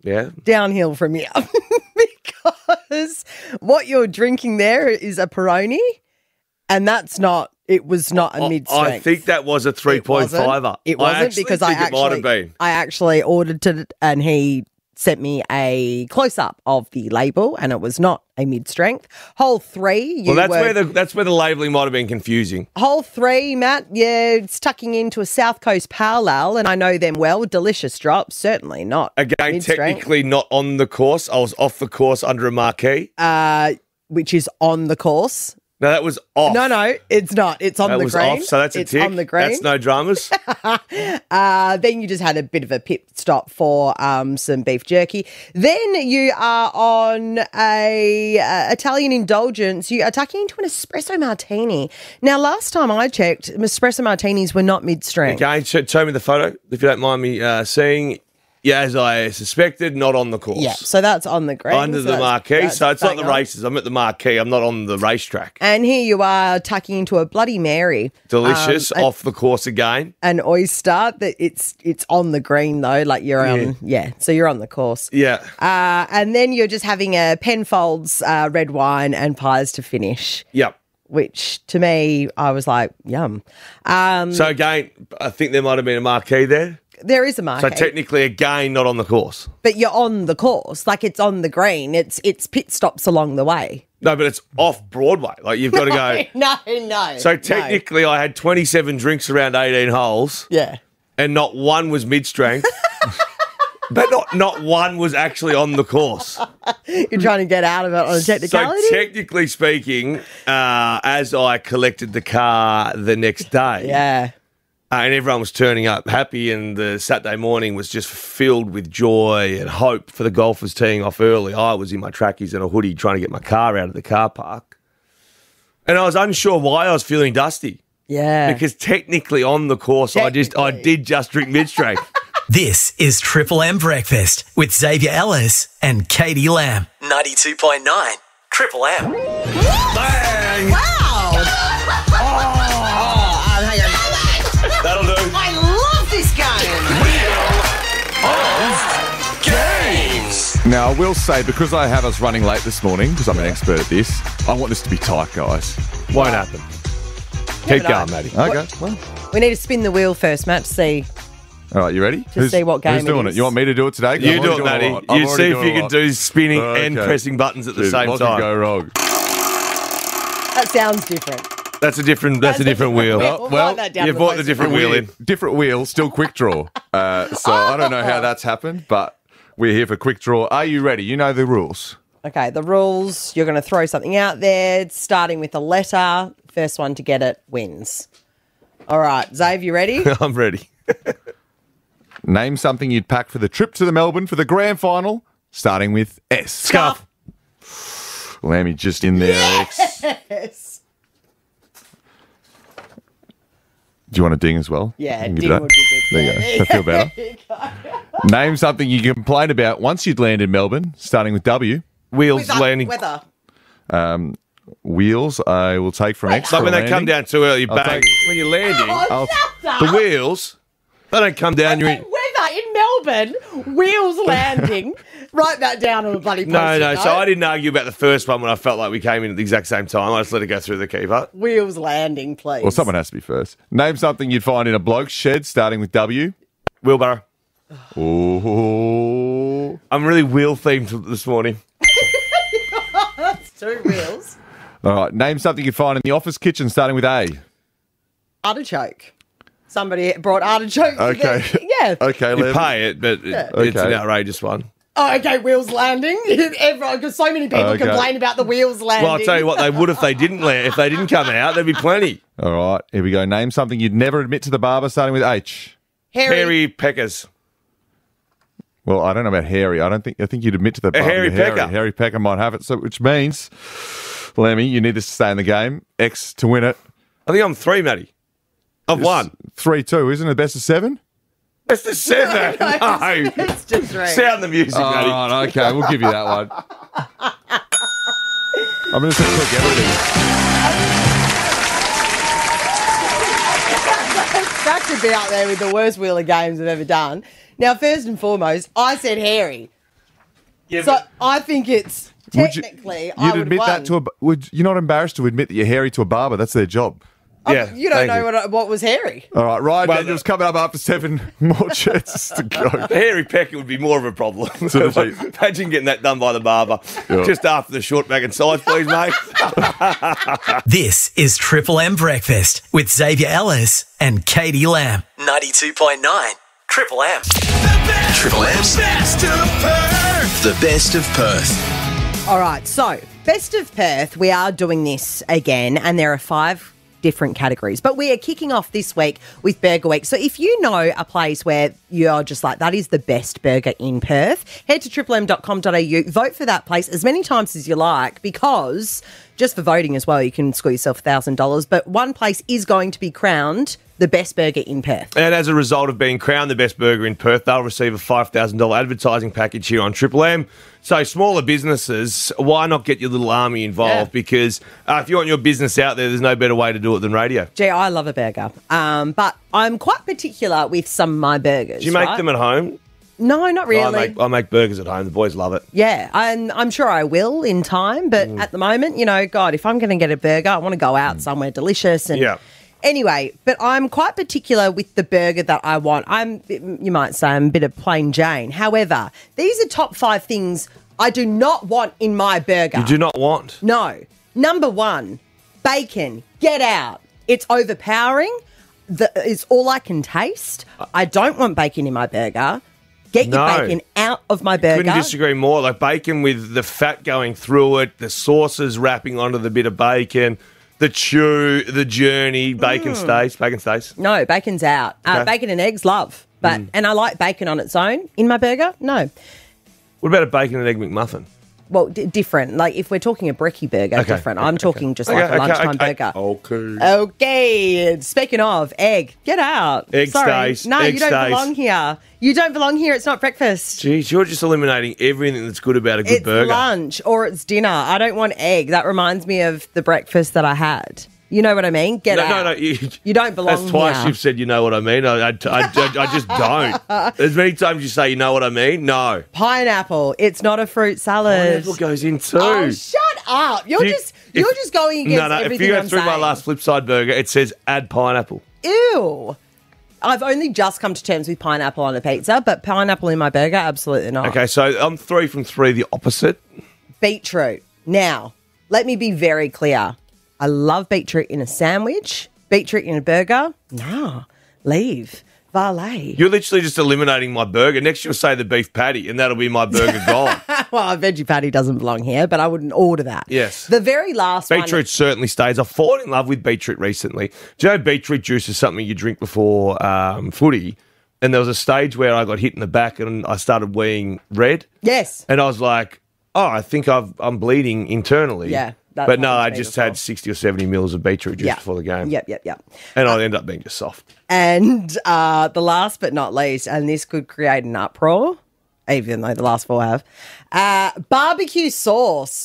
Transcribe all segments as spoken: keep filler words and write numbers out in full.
Yeah. downhill from here because what you're drinking there is a Peroni, and that's not. It was not a mid strength. I think that was a three point five. It wasn't because I actually, it might have been. I actually ordered it, and he sent me a close up of the label, and it was not a mid strength. Hole three. You well, that's were, where the that's where the labelling might have been confusing. Hole three, Matt. Yeah, it's tucking into a South Coast Pale Ale, and I know them well. Delicious drops, certainly not Again, mid-strength. technically not on the course. I was off the course under a marquee. Uh, which is on the course. No, that was off. No, no, it's not. It's on that the was green. off, so that's a it's tick. on the green. That's no dramas. uh, then you just had a bit of a pit stop for um, some beef jerky. Then you are on a uh, Italian indulgence. You are tucking into an espresso martini. Now, last time I checked, espresso martinis were not mid-strength. Okay, show, show me the photo, if you don't mind me uh, seeing. Yeah, as I suspected, not on the course. Yeah, so that's on the green. Under so the that's- marquee. that's So it's not the bang on. races. I'm at the marquee. I'm not on the racetrack. And here you are tucking into a Bloody Mary. Delicious. Um, an- off the course again. An oyster that it's it's on the green though, like you're Yeah. on yeah, so you're on the course. Yeah. Uh, and then you're just having a Penfolds uh, red wine and pies to finish, Yep. which to me I was like yum. Um, So again, I think there might have been a marquee there. there is a So market, technically, again, not on the course. but you're on the course, like it's on the green. It's it's pit stops along the way. No, but it's off Broadway. Like you've got to go. No, no. So no. technically, I had twenty-seven drinks around eighteen holes, yeah. and not one was mid-strength. But not not one was actually on the course. You're trying to get out of it on a technicality. So technically speaking, uh, as I collected the car the next day, yeah. uh, and everyone was turning up happy, and the Saturday morning was just filled with joy and hope for the golfers teeing off early. I was in my trackies and a hoodie trying to get my car out of the car park, and I was unsure why I was feeling dusty. Yeah. Because technically on the course, I just I did just drink mid-strength. This is Triple M Breakfast with Xavier Ellis and Katie Lamb. ninety-two point nine Triple M. Bang! Wow. Oh, hang on. That'll do. I love this game. Games. Now, I will say, because I have us running late this morning, because I'm an expert at this, I want this to be tight, guys. Won't happen. Keep but going, I- Matty. Okay, well. We need to spin the wheel first, Matt, to see. All right, you ready? To see what game Who's doing it it, is. You want me to do it today? 'Cause You I'm do already it, doing a Matty. lot. I'm You already see if doing you a can lot. do spinning and Okay. pressing buttons at the Dude, same what time. could go wrong? That sounds different. That's a different. That's, a different wheel. We'll well, write that down you the bought the post. different wheel in. Different wheel, still quick draw. Uh, so I don't know how that's happened, but we're here for quick draw. Are you ready? You know the rules. Okay, the rules. You're going to throw something out there, starting with a letter. First one to get it wins. All right, Zave, you ready? I'm ready. Name something you'd pack for the trip to the Melbourne for the grand final, starting with S. Scarf. Lammy just in there, X. Yes. Do you want a ding as well? Yeah, You can give ding that. would be good. There you go. I feel better. Name something you complain about once you'd land in Melbourne, starting with W. Wheels Weather. landing. Weather. Wheels, I will take from X. Like for when they landing. come down too early, I'll bang. take- When you're landing, I'll- the wheels, they don't come down. You're in. Weather in Melbourne. Wheels landing. Write that down on a bloody post-it No, no. note. So I didn't argue about the first one when I felt like we came in at the exact same time. I just let it go through the keeper. Wheels landing, please. Well, someone has to be first. Name something you'd find in a bloke's shed, starting with W. Wheelbarrow. Oh. I'm really wheel themed this morning. Two wheels. All right. Name something you'd find in the office kitchen, starting with A. Artichoke. Somebody brought artichoke. Okay. Yeah. Okay, You Lem. pay it, but it, it's Okay. an outrageous one. Oh, okay, wheels landing. Everyone, because so many people Okay. complain about the wheels landing. Well, I'll tell you what, they would if they didn't land. If they didn't come out, there'd be plenty. All right. Here we go. Name something you'd never admit to the barber, starting with H. Hairy. Hairy peckers. Well, I don't know about hairy. I don't think. I think you'd admit to the barber. hairy you're pecker. Hairy pecker might have it. So, which means, Lemmy, you need this to stay in the game. X to win it. I think I'm three, Matty. I've won. Three two, isn't it? Best of seven. That's the seven. No. It's just right. Sound the music, All Matty. right. Okay, we'll give you that one. I'm going to click everything. That could be up there with the worst wheel of games I've ever done. Now, first and foremost, I said hairy. Yeah, So but- I think it's Would you- technically I You'd would admit have that won. to a. b- Would you're not embarrassed to admit that you're hairy to a barber? That's their job. Yeah, You don't thank know you. what I- what was hairy. All right, Ryan Well, Daniels coming up after seven more chances to go. The hairy pecker would be more of a problem. So the cheap. Imagine getting that done by the barber Yeah. just after the short back and size, please, mate. This is Triple M Breakfast with Xavier Ellis and Katie Lamb. ninety-two point nine Triple M. Triple M's Best of Perth. The Best of Perth. All right, so Best of Perth, we are doing this again, and there are five different categories. But we are kicking off this week with Burger Week. So if you know a place where you're just like, that is the best burger in Perth, head to triple m dot com dot a u, vote for that place as many times as you like, because just for voting as well, you can score yourself one thousand dollars. But one place is going to be crowned the best burger in Perth. And as a result of being crowned the best burger in Perth, they'll receive a five thousand dollars advertising package here on Triple M. So smaller businesses, why not get your little army involved? Yeah. Because uh, if you want your business out there, there's no better way to do it than radio. Gee, I love a burger. Um, but I'm quite particular with some of my burgers. Do you make right? them at home? No, not really. I make, I make burgers at home. The boys love it. Yeah, and I'm sure I will in time, but Mm. at the moment, you know, God, if I'm going to get a burger, I want to go out somewhere delicious. And Yeah. Anyway, but I'm quite particular with the burger that I want. I'm, you might say, I'm a bit of plain Jane. However, these are top five things I do not want in my burger. You do not want. No. Number one, bacon. Get out. It's overpowering. The, it's all I can taste. I don't want bacon in my burger. Get your No. bacon out of my burger. Couldn't disagree more. Like bacon with the fat going through it, the sauces wrapping onto the bit of bacon, the chew, the journey, bacon stays, bacon stays. No, bacon's out. Uh, Okay. Mm. Bacon and eggs, love. But and I like bacon on its own in my burger. No, What about a bacon and egg McMuffin? well, d- different. Like if we're talking a brekkie burger, Okay, different. okay, I'm okay. talking just Okay, like a okay, lunchtime okay. burger. Okay. Okay. Speaking of egg, get out. Egg Sorry. stays, No, egg you don't stays. belong here. You don't belong here. It's not breakfast. Geez, you're just eliminating everything that's good about a good It's burger. lunch or it's dinner. I don't want egg. That reminds me of the breakfast that I had. You know what I mean? Get No, out. no, no. You, You don't belong That's twice here. you've said you know what I mean. I, I, I, I, I just don't. As many times you say you know what I mean, no. Pineapple. It's not a fruit salad. Pineapple goes in too. Oh, shut up! You're Do you- just you're if- just going against No, no. If everything you go I'm through my saying. last Flipside burger, it says add pineapple. Ew. I've only just come to terms with pineapple on a pizza, but pineapple in my burger, absolutely not. Okay, so I'm three from three, the opposite. Beetroot. Now, let me be very clear. I love beetroot in a sandwich. Beetroot in a burger? Nah. Leave. Valet. You're literally just eliminating my burger. Next, you'll say the beef patty, and that'll be my burger gone. Well, a veggie patty doesn't belong here, but I wouldn't order that. Yes. The very last Beetroot one. certainly stays. I've fallen in love with beetroot recently. Do you know beetroot juice is something you drink before um, footy? And there was a stage where I got hit in the back and I started weeing red. Yes. And I was like, oh, I think I've, I'm bleeding internally. Yeah, that's But no, happened to I me just before. had sixty or seventy mils of beetroot juice Yeah. before the game. Yep, yep, yep. And I ended up being just soft. And uh, the last but not least, and this could create an uproar, even though the last four have, uh, barbecue sauce.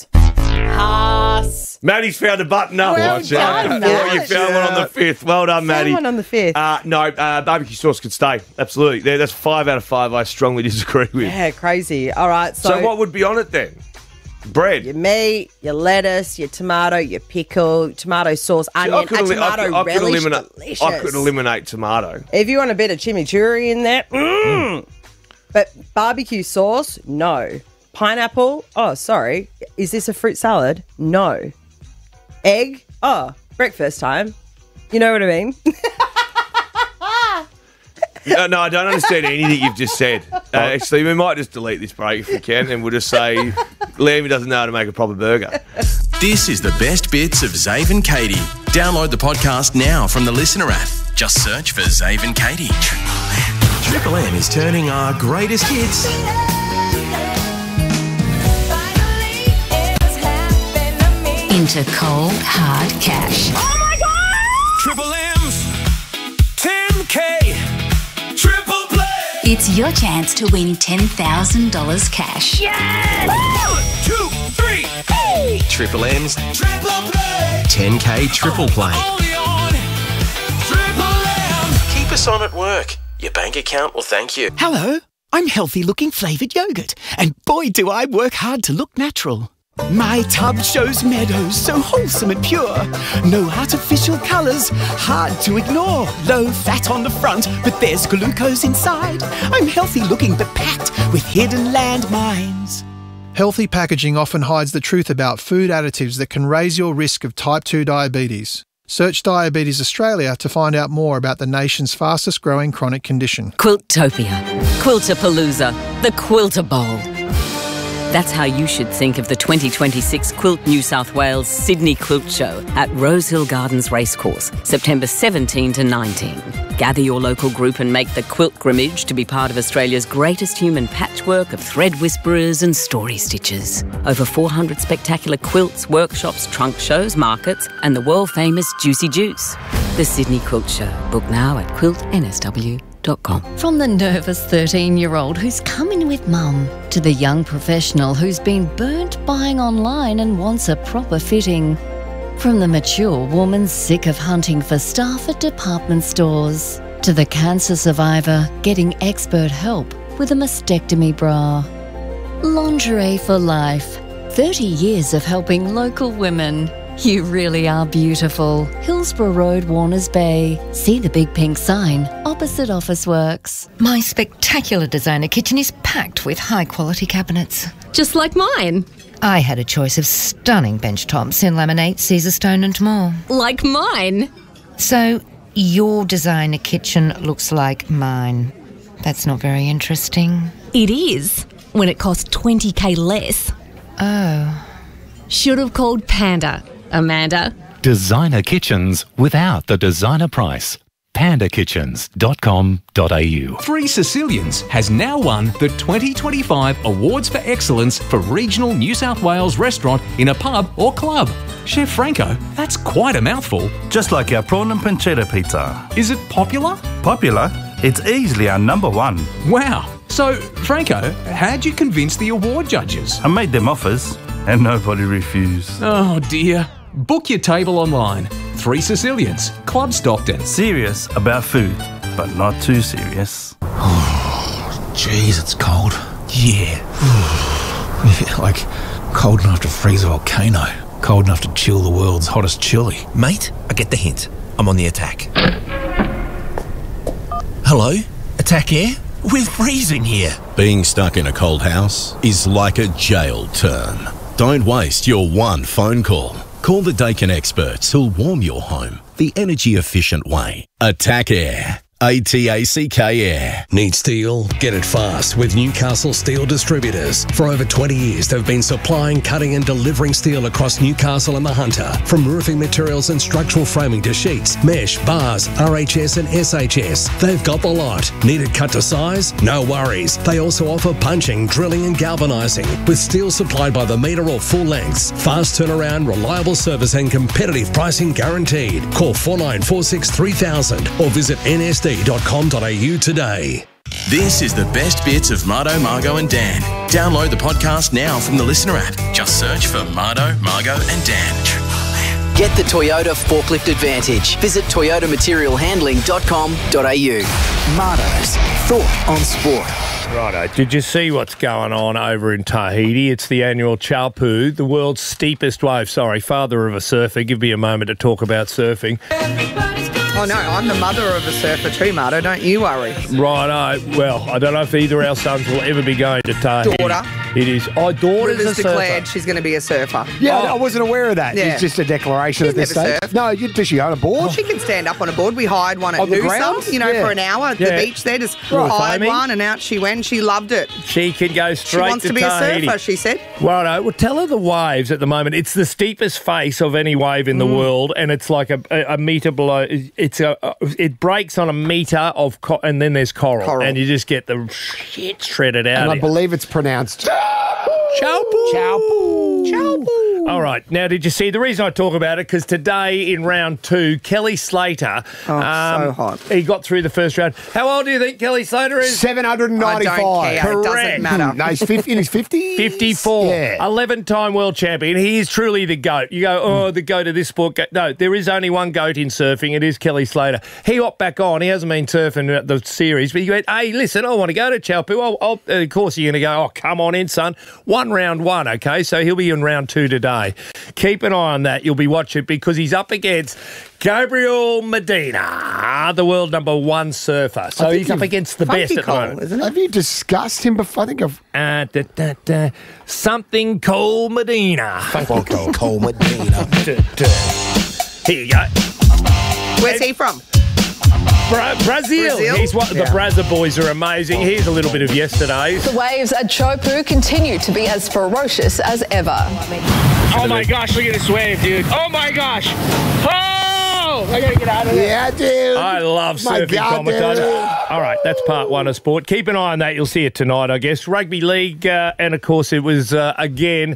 Pass. Maddie's found a button up. Well Watch done, out. Matt. You found one on the fifth. Well done, Maddie. one on the fifth. Uh, no, uh, barbecue sauce could stay. Absolutely. There, that's five out of five I strongly disagree with. Yeah, crazy. All right, so, So what would be on it then? Bread. your meat, your lettuce, your tomato, your pickle, tomato sauce, I onion, could, a eli- I tomato could- I could relish, eliminate. delicious. I could eliminate tomato. If you want a bit of chimichurri in there, mm. But barbecue sauce, no. Pineapple, oh, sorry. Is this a fruit salad? No. Egg, oh, breakfast time. You know what I mean? No, no, I don't understand anything you've just said. Uh, actually, we might just delete this break if we can, and we'll just say Lammy doesn't know how to make a proper burger. This is the best bits of Zave and Katie. Download the podcast now from the Listener app. Just search for Zave and Katie. Triple M. Triple M is turning our greatest hits into cold, hard cash. Triple M's ten K Triple Play. It's your chance to win ten thousand dollars cash. One, two, three. Hey. Triple M's Triple Play. ten K Triple Play. Only on Triple M. Keep us on at work. Your bank account will thank you. Hello, I'm healthy-looking flavoured yogurt, and boy do I work hard to look natural. My tub shows meadows so wholesome and pure. No artificial colours, hard to ignore. Low fat on the front, but there's glucose inside. I'm healthy-looking but packed with hidden landmines. Healthy packaging often hides the truth about food additives that can raise your risk of type two diabetes. Search Diabetes Australia to find out more about the nation's fastest growing chronic condition. Quiltopia. Quiltapalooza. The Quilter Bowl. That's how you should think of the twenty twenty-six Quilt New South Wales Sydney Quilt Show at Rosehill Gardens Racecourse, September seventeenth to nineteenth. Gather your local group and make the quilt grimmage to be part of Australia's greatest human patchwork of thread whisperers and story stitchers. Over four hundred spectacular quilts, workshops, trunk shows, markets, and the world-famous Juicy Juice. The Sydney Quilt Show. Book now at quilt n s w dot com. From the nervous thirteen-year-old who's come in with mum to the young professional who's been burnt buying online and wants a proper fitting. From the mature woman sick of hunting for staff at department stores to the cancer survivor getting expert help with a mastectomy bra. Lingerie for life. thirty years of helping local women. You really are beautiful. Hillsborough Road, Warners Bay. See the big pink sign opposite Officeworks. My spectacular designer kitchen is packed with high-quality cabinets. Just like mine. I had a choice of stunning bench tops in laminate, Caesarstone and more. Like mine. So, your designer kitchen looks like mine. That's not very interesting. It is, when it costs twenty k less. Oh. Should have called Panda, Amanda. Designer kitchens without the designer price. panda kitchens dot com dot a u. Three Sicilians has now won the twenty twenty-five Awards for Excellence for Regional New South Wales Restaurant in a Pub or Club. Chef Franco, that's quite a mouthful. Just like our prawn and pancetta pizza. Is it popular? Popular? It's easily our number one. Wow. So, Franco, how'd you convince the award judges? I made them offers and nobody refused. Oh dear. Book your table online. Three Sicilians, Club Stockton. Serious about food, but not too serious. Oh, jeez, it's cold. Yeah. Yeah, like cold enough to freeze a volcano. Cold enough to chill the world's hottest chili. Mate, I get the hint. I'm on the attack. Hello? Attack Air? We're freezing here. Being stuck in a cold house is like a jail term. Don't waste your one phone call. Call the Dakin experts who'll warm your home the energy-efficient way. Attack Air. A T A C K Air. Need steel? Get it fast with Newcastle Steel Distributors. For over twenty years, they've been supplying, cutting and delivering steel across Newcastle and the Hunter. From roofing materials and structural framing to sheets, mesh, bars, R H S and S H S. They've got the lot. Need it cut to size? No worries. They also offer punching, drilling and galvanising. With steel supplied by the metre or full lengths. Fast turnaround, reliable service and competitive pricing guaranteed. Call four nine four six three thousand or visit N S D dot com dot a u today. This is the best bits of Mardo, Margo and Dan. Download the podcast now from the Listener app. Just search for Mardo, Margo and Dan. Get the Toyota Forklift Advantage. Visit toyota material handling dot com dot a u. Mardo's Thought on Sport. Righto, did you see what's going on over in Tahiti? It's the annual Chaupu, the world's steepest wave. Sorry, father of a surfer. Give me a moment to talk about surfing. Oh, no, I'm the mother of a surfer too, Mardo. Don't you worry. Righto. Well, I don't know if either of our sons will ever be going to Tahiti. Daughter. It is. Oh, daughter's Rivers a declared surfer. she's going to be a surfer. Yeah, oh. I wasn't aware of that. Yeah. It's just a declaration She's at this never stage. surfed. No, you, does she own a board? Well, she can stand up on a board. We hired one at On the Noosa, ground? you know, Yeah. for an hour at Yeah. the beach there. Just Right. hired Amy? one and out she went. She loved it. She can go She straight wants to to be Tahiti. a surfer, she said. Righto. Well, tell her the waves at the moment. It's the steepest face of any wave in the Mm. world, and it's like a, a, a metre below. It's a, it breaks on a metre of, co- and then there's coral, Coral. and you just get the shit shredded out. And I of believe it's pronounced Chaupu. Chaupu. Chaupu. All right. Now, did you see the reason I talk about it? Because today in round two, Kelly Slater. Oh, um, so hot. He got through the first round. How old do you think Kelly Slater is? seven hundred ninety-five. I don't care. It doesn't Correct. matter. No, he's fifty, in his fifties? fifty-four. Yeah. eleven-time world champion. He is truly the GOAT. You go, oh, the GOAT of this sport. No, there is only one GOAT in surfing. It is Kelly Slater. He hopped back on. He hasn't been surfing the series, but he went, hey, listen, I want to go to Chaupu. I'll, I'll, of course, you're going to go, oh, come on in, son. One round one, okay? So he'll be in round two today. Keep an eye on that. You'll be watching because he's up against Gabriel Medina, the world number one surfer. So he's up against the best at the moment. Isn't it? Have you discussed him before? I think I've... Uh, da, da, da. Something Cole Medina. Funky Cole Medina. Da, da. Here you go. Where's he from? Bra- Brazil. Brazil? He's what Yeah. the Brazza boys are amazing. Here's a little bit of yesterday's. The waves at Chopu continue to be as ferocious as ever. Oh my gosh, look at this wave, dude. Oh my gosh. Oh! I gotta get out of there. Yeah, dude. I love My surfing God, commentator. dude. All right, that's part one of sport. Keep an eye on that. You'll see it tonight, I guess. Rugby league, uh, and of course it was, uh, again,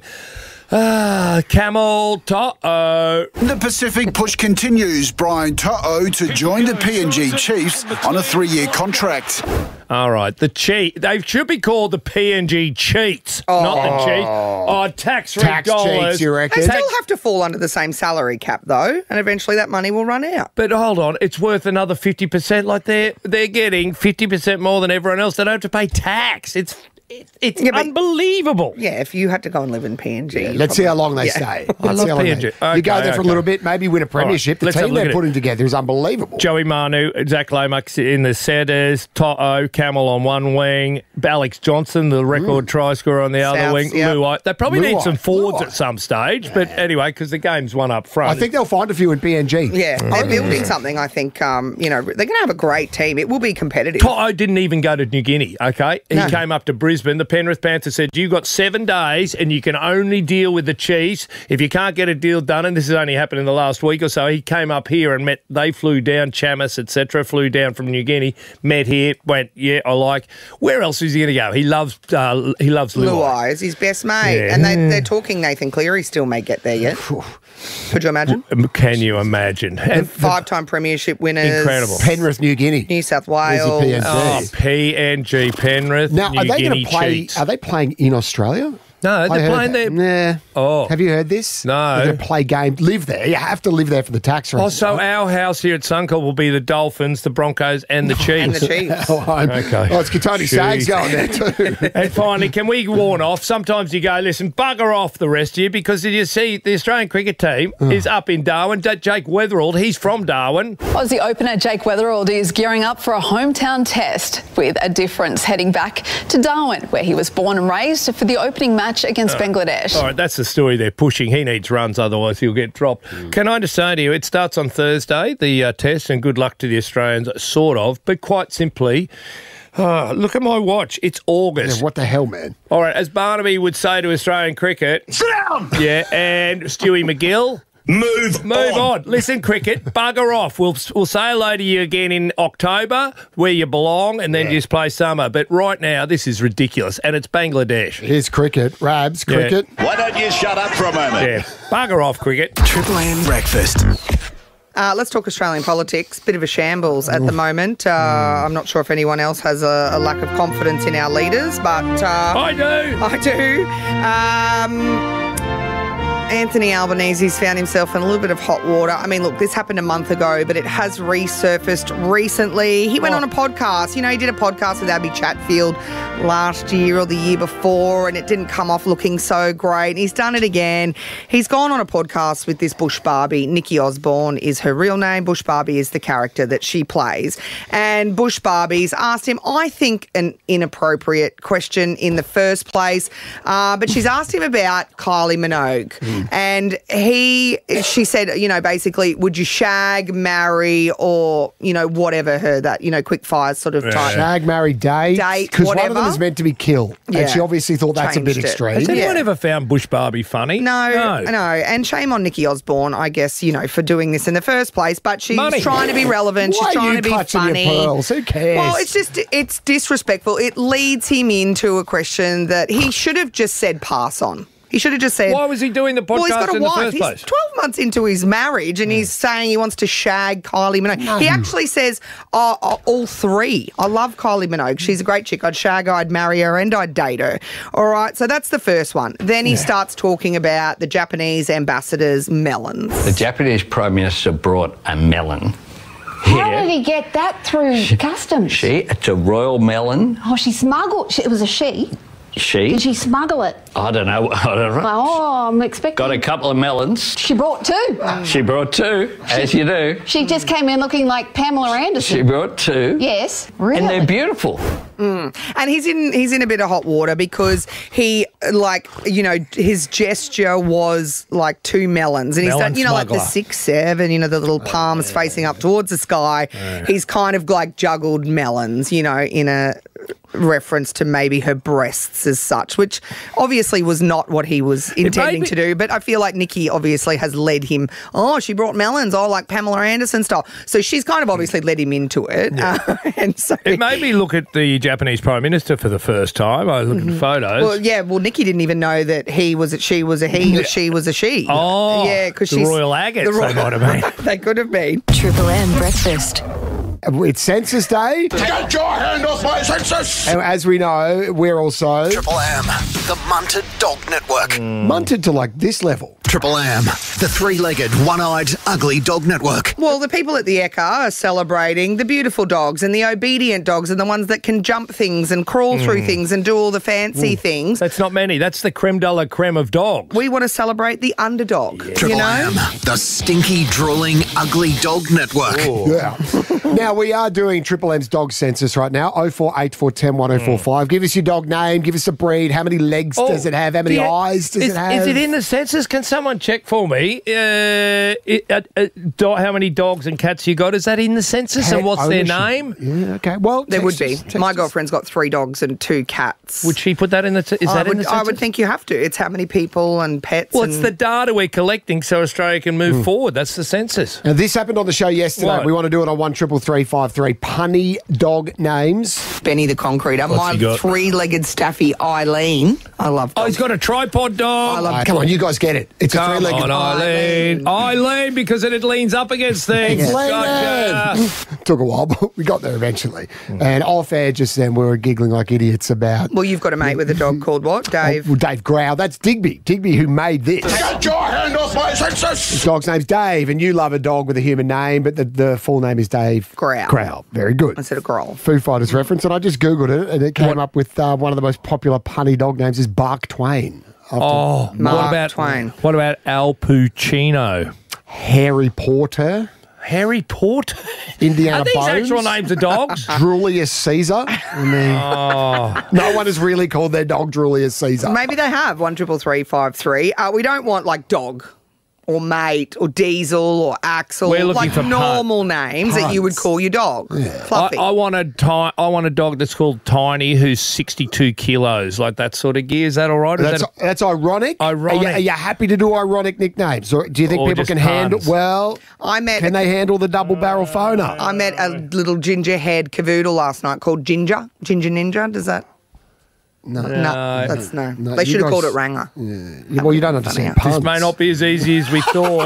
uh, Camel To'o. The Pacific push continues. Brian To'o to join the P N G Chiefs on a three-year contract. All right, the cheat. They should be called the P N G Cheats, Oh. not the cheat. Oh, tax-free Tax dollars. cheats, you reckon? They still have to fall under the same salary cap, though, and eventually that money will run out. But hold on, it's worth another fifty percent. Like they're they're getting fifty percent more than everyone else. They don't have to pay tax. It's it, it's Yeah, but- unbelievable. Yeah, if you had to go and live in P N G. Yeah, you'd let's see how probably- long they Yeah. stay. I Let's love see how long P N G. they- Okay, you go there for okay. a little bit, maybe win a premiership. All right, let's the have team a look they're at it. putting together is unbelievable. Joey Manu, Zach Lomax in the setters, To'o, Camel on one wing, Alex Johnson, the record try scorer on the other Souths, wing, yeah. Luai. They probably need Luai, some forwards Luai. at some stage, but anyway, because the game's one up front. I think they'll find a few in P N G. Yeah, they're building something, I think. Um, you know, they're going to have a great team. It will be competitive. To'o didn't even go to New Guinea, okay? He No. came up to Brisbane. The Penrith Panthers said, you've got seven days and you can only deal with the Chiefs. If you can't get a deal done, and this has only happened in the last week or so, he came up here and met, they flew down, Chamis, et cetera, flew down from New Guinea, met here, went, yeah, I like. Where else is he going to go? He loves uh, he loves Luai. Luai is his best mate. Yeah. And they, they're talking Nathan Cleary still may get there yet. Could you imagine? Can you imagine? And Five-time premiership winners. Incredible. Penrith, New Guinea. New South There's your Wales. P N G. Oh, P N G, Penrith, Now, New are they going Guinea to play? Cheats. Are they playing in Australia? No, I they're heard playing that. there. Nah. Oh. Have you heard this? No. They're going to play games. Live there. You have to live there for the tax Oh, reasons. so our house here at Suncorp will be the Dolphins, the Broncos, and the Chiefs. And the Chiefs. Oh, I'm- Okay. oh, it's Katoni Sags Jeez. going there too. And finally, can we warn off? Sometimes you go, listen, bugger off the rest of you, because did you see the Australian cricket team is up in Darwin. J- Jake Weatherald, he's from Darwin. Aussie opener Jake Weatherald is gearing up for a hometown test with a difference, heading back to Darwin, where he was born and raised, for the opening match against Bangladesh. All right, that's the story they're pushing. He needs runs, otherwise he'll get dropped. Can I just say to you, it starts on Thursday, the uh, test, and good luck to the Australians, sort of, but quite simply, uh, look at my watch. It's August. Yeah, what the hell, man? All right, as Barnaby would say to Australian cricket. Sit down! Yeah, and Stewie McGill. Move Move on. Listen, cricket, bugger off. We'll we'll say hello to you again in October, where you belong, and then Yeah. just play summer. But right now, this is ridiculous, and it's Bangladesh. Here's cricket. Rabs, Yeah. cricket. Why don't you shut up for a moment? Yeah, bugger off, cricket. Triple M breakfast. Uh, let's talk Australian politics. Bit of a shambles at the moment. Uh, I'm not sure if anyone else has a, a lack of confidence in our leaders, but uh, I do. I do. Um, Anthony Albanese's found himself in a little bit of hot water. I mean, look, this happened a month ago, but it has resurfaced recently. He went on a podcast. You know, he did a podcast with Abby Chatfield last year or the year before, and it didn't come off looking so great. He's done it again. He's gone on a podcast with this Bush Barbie. Nikki Osborne is her real name. Bush Barbie is the character that she plays. And Bush Barbie's asked him, I think, an inappropriate question in the first place, uh, but she's asked him about Kylie Minogue. Mm. And he, she said, you know, basically, would you shag, marry, or, you know, whatever her, that, you know, quick fire sort of type. Shag, marry, date. Date, Because one of whatever. them is meant to be killed. Yeah. And she obviously thought that's a bit Changed it. extreme. Has anyone Yeah. ever found Bush Barbie funny? No, no, no. And shame on Nikki Osborne, I guess, you know, for doing this in the first place. But she's Money. trying to be relevant. Why she's are trying you to be clutching funny. your pearls? Who cares? Well, it's just, it's disrespectful. It leads him into a question that he should have just said pass on. He should have just said... Why was he doing the podcast well, he's got a in wife. the first He's place? twelve months into his marriage and he's saying he wants to shag Kylie Minogue. No. He actually says, oh, oh, all three. I love Kylie Minogue. She's a great chick. I'd shag her, I'd marry her and I'd date her. All right, so that's the first one. Then he yeah. starts talking about the Japanese ambassador's melons. The Japanese Prime Minister brought a melon. How Here. did he get that through She- customs? She, it's a royal melon. Oh, she smuggled. She, it was a she. She, Did she smuggle it? I don't know. I don't know. Oh, I'm expecting. Got a couple of melons. She brought two. She brought two, as you do. She just came in looking like Pamela Anderson. She brought two. Yes, really. And they're beautiful. Mm. And he's in he's in a bit of hot water because he, like, you know, his gesture was like two melons. And he's Melon done, you know, like the smuggler. six, seven, you know, the little palms facing up towards the sky. He's kind of like juggled melons, you know, in a reference to maybe her breasts as such, which obviously was not what he was intending be- to do. But I feel like Nikki obviously has led him, oh, she brought melons, oh, like Pamela Anderson style. So she's kind of obviously led him into it. Yeah. Uh, and so It made me look at the Japanese Prime Minister for the first time. I looked at photos. Well, yeah. Well, Nikki didn't even know that he was a she was a he or she was a she. Oh, yeah, because the she's Royal Agates the they might have been. They could have been. Triple M breakfast. It's Census Day. Get your hand off my census! And as we know, we're also Triple M, the Munted Dog Network. munted to like this level. Triple M, the three-legged, one-eyed, ugly dog network. Well, the people at the E C A are celebrating the beautiful dogs and the obedient dogs and the ones that can jump things and crawl through things and do all the fancy things. That's not many. That's the creme de la creme of dogs. We want to celebrate the underdog. Triple you know? M, the stinky, drooling, ugly dog network. Yeah. Now, we are doing Triple M's dog census right now. oh four eight four one oh one oh four five. Give us your dog name. Give us a breed. How many legs Oh, Oh, does it have? How many yeah. eyes does is, it have? Is it in the census? Can someone check for me? Uh, it, uh, uh, do, how many dogs and cats you got? Is that in the census? Pet and what's ownership. their name? Yeah, okay. Well, There would be. text us, text My us. girlfriend's got three dogs and two cats. Would she put that in the? T- is I that would, in the census? I would think you have to. It's how many people and pets. Well, and it's the data we're collecting so Australia can move forward. That's the census. Now, this happened on the show yesterday. What? We want to do it on one triple three five three. Punny dog names. Benny the Concreter. What's My he got? three-legged staffy Eileen. I love Oh, dogs. he's got a tripod dog. I love Uh, come on, you guys get it. It's a Come three-legged on, Eileen. Eileen, because it leans up against things. It's Gotcha. leaning. Took a while, but we got there eventually. And off air just then, we were giggling like idiots about Well, you've got a mate with a dog called what, Dave? well, Dave Growl. That's Digby. Digby who made this. Get your hand off my census! His dog's name's Dave, and you love a dog with a human name, but the, the full name is Dave Growl. Growl. Very good. Instead of Growl. Foo Fighters reference, and I just Googled it, and it came up with uh, one of the most popular punny dog names is Bark Twain. After Oh, what Mark about Twain. What about Al Pacino? Harry Porter, Harry Porter. Indiana Are these Bones. actual names of dogs? Julius Caesar. I mean, Oh, no one has really called their dog Julius Caesar. Maybe they have one triple three five three. Uh, we don't want like dog or mate or diesel or axle. We're looking like for pun- normal names that you would puns. call your dog. I, Fluffy. I want a ti- I want a dog that's called Tiny, who's sixty-two kilos, like that sort of gear. Is that all right? Is That's that that's ironic. Ironic. Are you, are you happy to do ironic nicknames, or do you think Or people just can handle? puns? Well, I met can they handle the double barrel phoner? I met a little ginger haired cavoodle last night called Ginger. Ginger Ninja. Does that? No, No, No. that's no. No, they you should have Uh, called guys- it Ranger. Yeah, well, you don't understand Funny this puns. may not be as easy as we thought.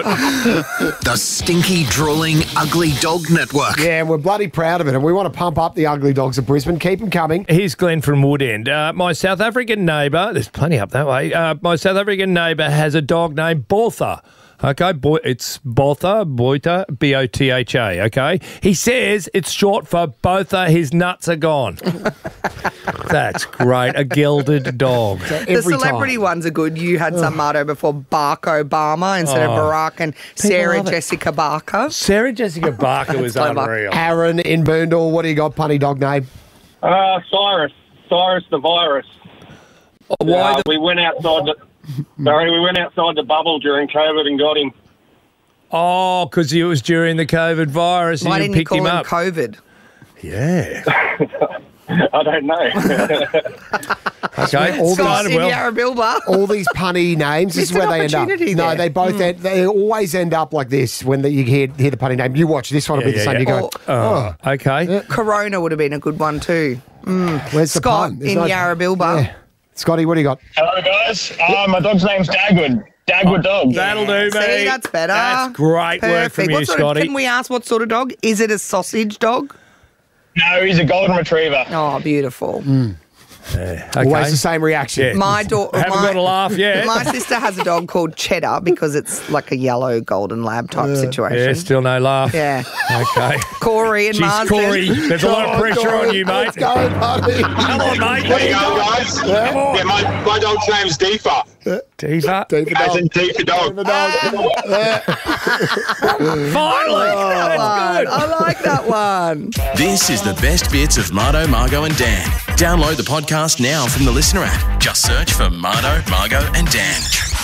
The stinky, drooling, ugly dog network. Yeah, we're bloody proud of it, and we want to pump up the ugly dogs of Brisbane. Keep them coming. Here's Glenn from Woodend. Uh, my South African neighbour, there's plenty up that way. Uh, my South African neighbour has a dog named Botha. Okay, Bo- it's Botha, Boita, B O T H A, okay? He says it's short for Botha, his nuts are gone. That's great. A gilded dog. The celebrity ones are good. You had some Marto before Barack Obama instead of Oh. Barack and Sarah love it. Jessica Barker. Sarah Jessica Barker was clever. unreal. Aaron in Boondall, what do you got, punny dog name? Uh, Cyrus. Cyrus the virus. Why Uh, the- we went outside the... Sorry, we went outside the bubble during COVID and got him. Oh, because it was during the COVID virus Why and didn't you you picked call him him up. COVID? Yeah. I don't know. Okay, all started these, well. Yarrabilba. all these punny names, this is Missed where an they end up. opportunity No, there. they both Mm. end, they always end up like this when the, you hear, hear the punny name. You watch, this one will Yeah, be the yeah, same. yeah. You go, Oh, oh, okay. Corona would have been a good one too. Mm. where's the Scott pun? There's in no- Yarrabilba. Yeah. Scotty, what do you got? Hello, guys. Uh, my dog's name's Dagwood. Dagwood dog. That'll do, mate. See, that's better. That's great work from Perfect. you, What sort Scotty. of, can we ask what sort of dog? Is it a sausage dog? No, he's a golden retriever. Oh, beautiful. Yeah, Always the same reaction. My daughter. Haven't my, got a laugh yet. My sister has a dog called Cheddar because it's like a yellow golden lab type Yeah, situation. still no laugh. Yeah. Okay. Corey and Jeez, Marsden. Corey, there's a lot of pressure on you, mate. Let's go, buddy. Come on, mate. There you go, guys. Yeah. Come on. Yeah, my, my dog's name's Deefa. Diva. Deeper As dog. in Deefa dog. Deeper dog. Finally. That's good. I like that one. This is the best bits of Mardo, Margo and Dan. Download the podcast now from the Listener app. Just search for Mardo, Margo and Dan.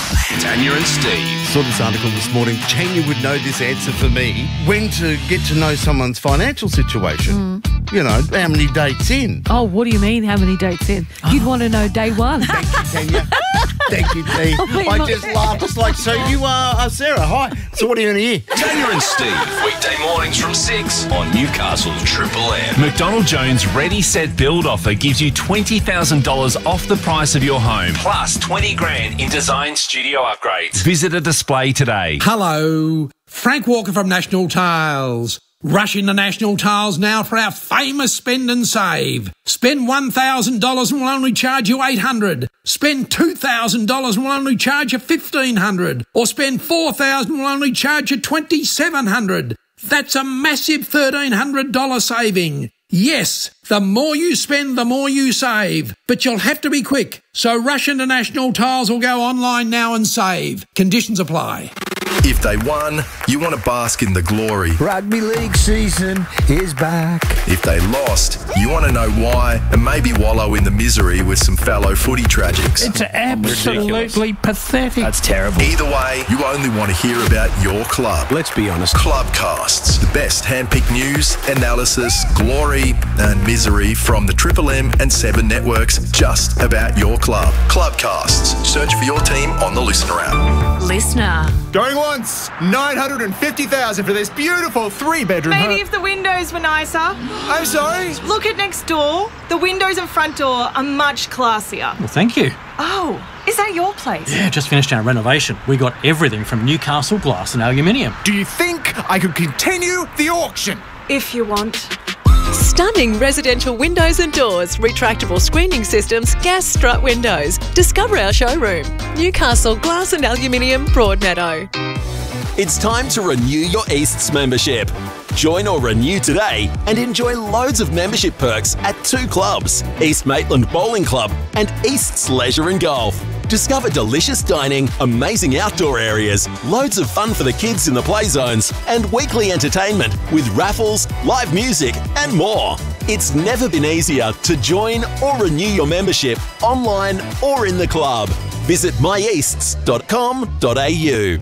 Tanya and Steve. Saw this article this morning. Tanya would know this answer for me. When to get to know someone's financial situation. You know, how many dates in? Oh, what do you mean, how many dates in? You'd want to know day one. Thank you, Tanya. Thank you, T. Oh, wait, I my- just laughed. It's like, so you are uh, Sarah. Hi. So what are you going to hear? Tanya and Steve, weekday mornings from six on Newcastle's Triple M. McDonald Jones Ready Set Build offer gives you twenty thousand dollars off the price of your home, plus twenty grand in design studio upgrades. Visit a display today. Hello, Frank Walker from National Tiles. Rush into National Tiles now for our famous spend and save. Spend one thousand dollars and we'll only charge you eight hundred dollars. Spend two thousand dollars and we'll only charge you fifteen hundred dollars. Or spend four thousand dollars and we'll only charge you twenty-seven hundred dollars. That's a massive thirteen hundred dollars saving. Yes, the more you spend, the more you save. But you'll have to be quick. So rush into National Tiles or go online now and save. Conditions apply. If they won, you want to bask in the glory. Rugby league season is back. If they lost, you want to know why and maybe wallow in the misery with some fellow footy tragics. It's absolutely pathetic. That's terrible. Either way, you only want to hear about your club. Let's be honest. Clubcasts, the best handpicked news, analysis, glory and misery from the Triple M and Seven networks just about your club. Clubcasts. Search for your team on the Listener app. Listener. Going once, nine hundred fifty thousand for this beautiful three-bedroom home. Maybe if the windows were nicer. I'm sorry? Look at next door. The windows and front door are much classier. Well, thank you. Oh, is that your place? Yeah, just finished our renovation. We got everything from Newcastle glass and aluminium. Do you think I could continue the auction? If you want. Stunning residential windows and doors, retractable screening systems, gas strut windows. Discover our showroom. Newcastle Glass and Aluminium, Broadmeadow. It's time to renew your Easts membership. Join or renew today and enjoy loads of membership perks at two clubs, East Maitland Bowling Club and Easts Leisure and Golf. Discover delicious dining, amazing outdoor areas, loads of fun for the kids in the play zones, and weekly entertainment with raffles, live music, and more. It's never been easier to join or renew your membership online or in the club. Visit my easts dot com dot a u.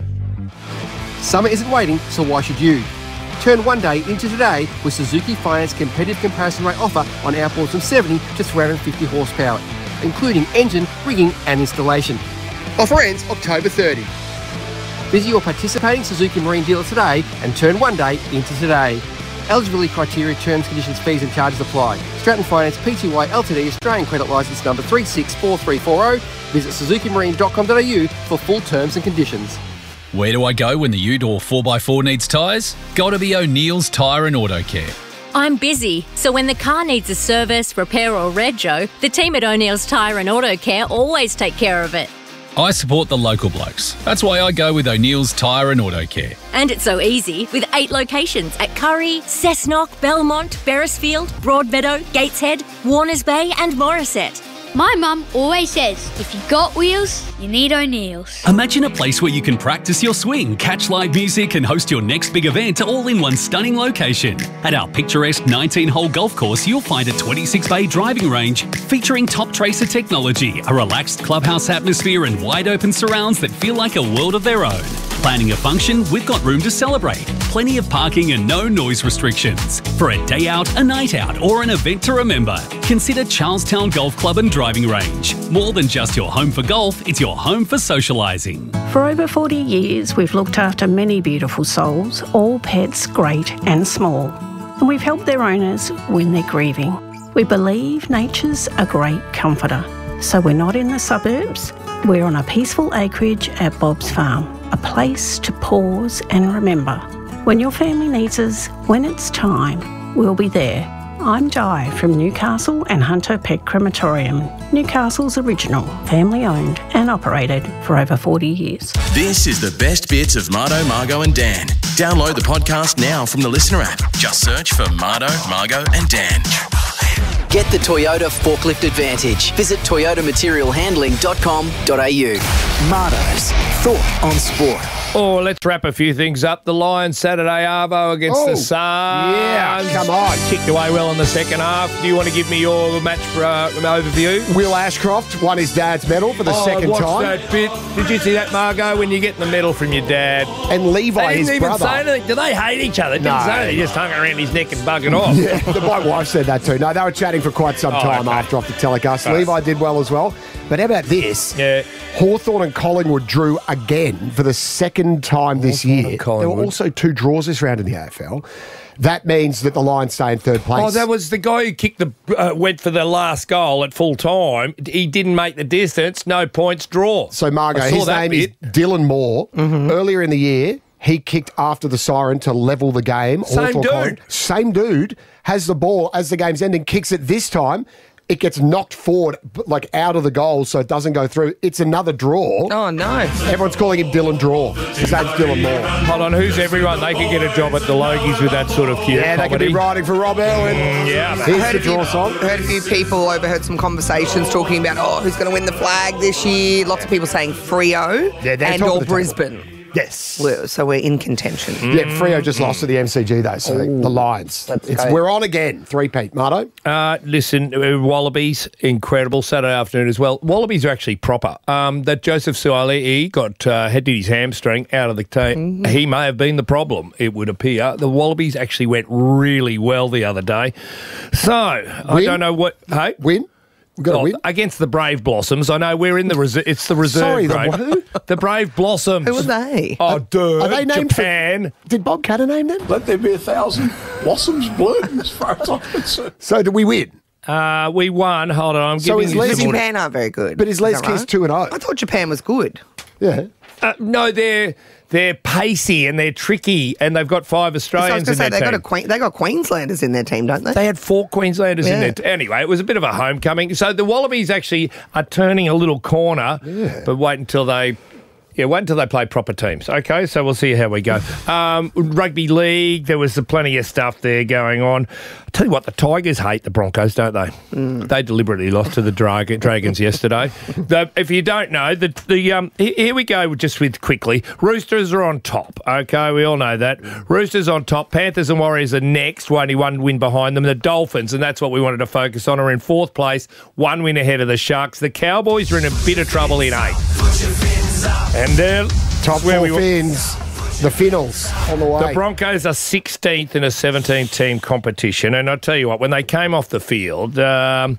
Summer isn't waiting, so why should you? Turn one day into today with Suzuki Finance competitive comparison rate offer on outboards from seventy to three hundred fifty horsepower, including engine, rigging and installation. Offer ends October thirtieth. Visit your participating Suzuki Marine dealer today and turn one day into today. Eligibility criteria, terms, conditions, fees and charges apply. Stratton Finance Pty Ltd Australian Credit Licence number three six four three four zero. Visit suzuki marine dot com dot a u for full terms and conditions. Where do I go when the ute or four by four needs tyres? Got to be O'Neill's Tyre and Auto Care. I'm busy, so when the car needs a service, repair or rego, the team at O'Neill's Tyre and Auto Care always take care of it. I support the local blokes. That's why I go with O'Neill's Tyre and Auto Care. And it's so easy with eight locations at Curry, Cessnock, Belmont, Beresfield, Broadmeadow, Gateshead, Warners Bay and Morisset. My mum always says, if you got wheels, you need O'Neill's. Imagine a place where you can practice your swing, catch live music and host your next big event all in one stunning location. At our picturesque nineteen-hole golf course, you'll find a twenty-six bay driving range featuring top tracer technology, a relaxed clubhouse atmosphere and wide open surrounds that feel like a world of their own. Planning a function? We've got room to celebrate. Plenty of parking and no noise restrictions. For a day out, a night out or an event to remember, consider Charlestown Golf Club and Driving Range. More than just your home for golf, it's your home for socialising. For over forty years, we've looked after many beautiful souls, all pets great and small. And we've helped their owners when they're grieving. We believe nature's a great comforter. So we're not in the suburbs. We're on a peaceful acreage at Bob's Farm, a place to pause and remember. When your family needs us, when it's time, we'll be there. I'm Di from Newcastle and Hunter Pet Crematorium, Newcastle's original, family-owned and operated for over forty years. This is the best bits of Mardo, Margo and Dan. Download the podcast now from the Listener app. Just search for Mardo, Margo and Dan. Get the Toyota Forklift Advantage. Visit toyota material handling dot com dot a u. Mardo's Thought on Sport. Oh, let's wrap a few things up. The Lions Saturday Arvo against Oh, the Suns. yeah, come on. Kicked away well in the second half. Do you want to give me your match uh, overview? Will Ashcroft won his dad's medal for the oh, second I watched time. that bit. Did you see that, Margo, when you get the medal from your dad? And Levi, they didn't his even brother. say anything. Do they hate each other? They didn't No. say anything. They just hung around his neck and bugging off. Yeah, the, my wife said that too. No, they were chatting for quite some Oh, time okay. after off the telecast. Nice. Levi did well as well. But how about this? Yeah. Hawthorn and Collingwood drew again for the second time this Hawthorn year. and Collingwood. There were also two draws this round in the A F L. That means that the Lions stay in third place. Oh, that was the guy who kicked the uh, went for the last goal at full time. He didn't make the distance. No points. Draw. So, Margo, I saw his that name bit. is Dylan Moore. Earlier in the year, he kicked after the siren to level the game. Same Hawthorn dude. Collingwood. Same dude has the ball as the game's ending, kicks it this time. It gets knocked forward, like out of the goal, so it doesn't go through. It's another draw. Oh, no. Everyone's calling him Dylan Draw. His name's Dylan Moore. Hold on, who's everyone? They could get a job at the Logies with that sort of cute Yeah, they could comedy. be writing for Rob Elwin. Mm, yeah. I Here's heard the a, few, draw song. heard a few people, overheard some conversations talking about, oh, who's going to win the flag this year. Lots of people saying Freo Yeah, they're and top of or the table. Brisbane. Yes. We're- So we're in contention. Yeah, Freo just lost to the M C G, though, so the Lions. It's, go. we're on again. Three-peat. Mardo? Uh, listen, uh, Wallabies, incredible Saturday afternoon as well. Wallabies are actually proper. Um, that Joseph Suaalii got uh, had his hamstring out of the team. He may have been the problem, it would appear. The Wallabies actually went really well the other day. So, I Win? don't know what... Hey? Win? We've got to Well, win. against the Brave Blossoms. I know we're in the reserve. It's the reserve Sorry, the grade. who? The Brave Blossoms. Who are they? Oh, dude. Are they named for- Japan. Did Bob Catter name them? Let there be a thousand blossoms bloom, as far as I'm concerned. So, did we win? Uh, we won. Hold on. I'm So giving is you Les- some more- Japan aren't very good. But is Les that Keys right? two and oh? I thought Japan was good. Yeah. Uh, no, they're they're pacey and they're tricky, and they've got five So I was Australians going to in say, their they got, team. a Queen, they got Queenslanders in their team, don't they? They had four Queenslanders in Yeah. there. T- Anyway, it was a bit of a homecoming. So the Wallabies actually are turning a little corner, but wait until they... Yeah, wait until they play proper teams. Okay, so we'll see how we go. Um, rugby league, there was plenty of stuff there going on. I tell you what, the Tigers hate the Broncos, don't they? They deliberately lost to the Dra- Dragons yesterday. The, if you don't know, the the um, he- here we go just with quickly. Roosters are on top. Okay, we all know that. Roosters on top. Panthers and Warriors are next. Only one win behind them. The Dolphins, and that's what we wanted to focus on, are in fourth place. One win ahead of the Sharks. The Cowboys are in a bit of trouble in eighth. And then Top where four we wa- fins. The Finals on the way. the Broncos are sixteenth in a seventeen-team competition, and I tell you what, when they came off the field, um,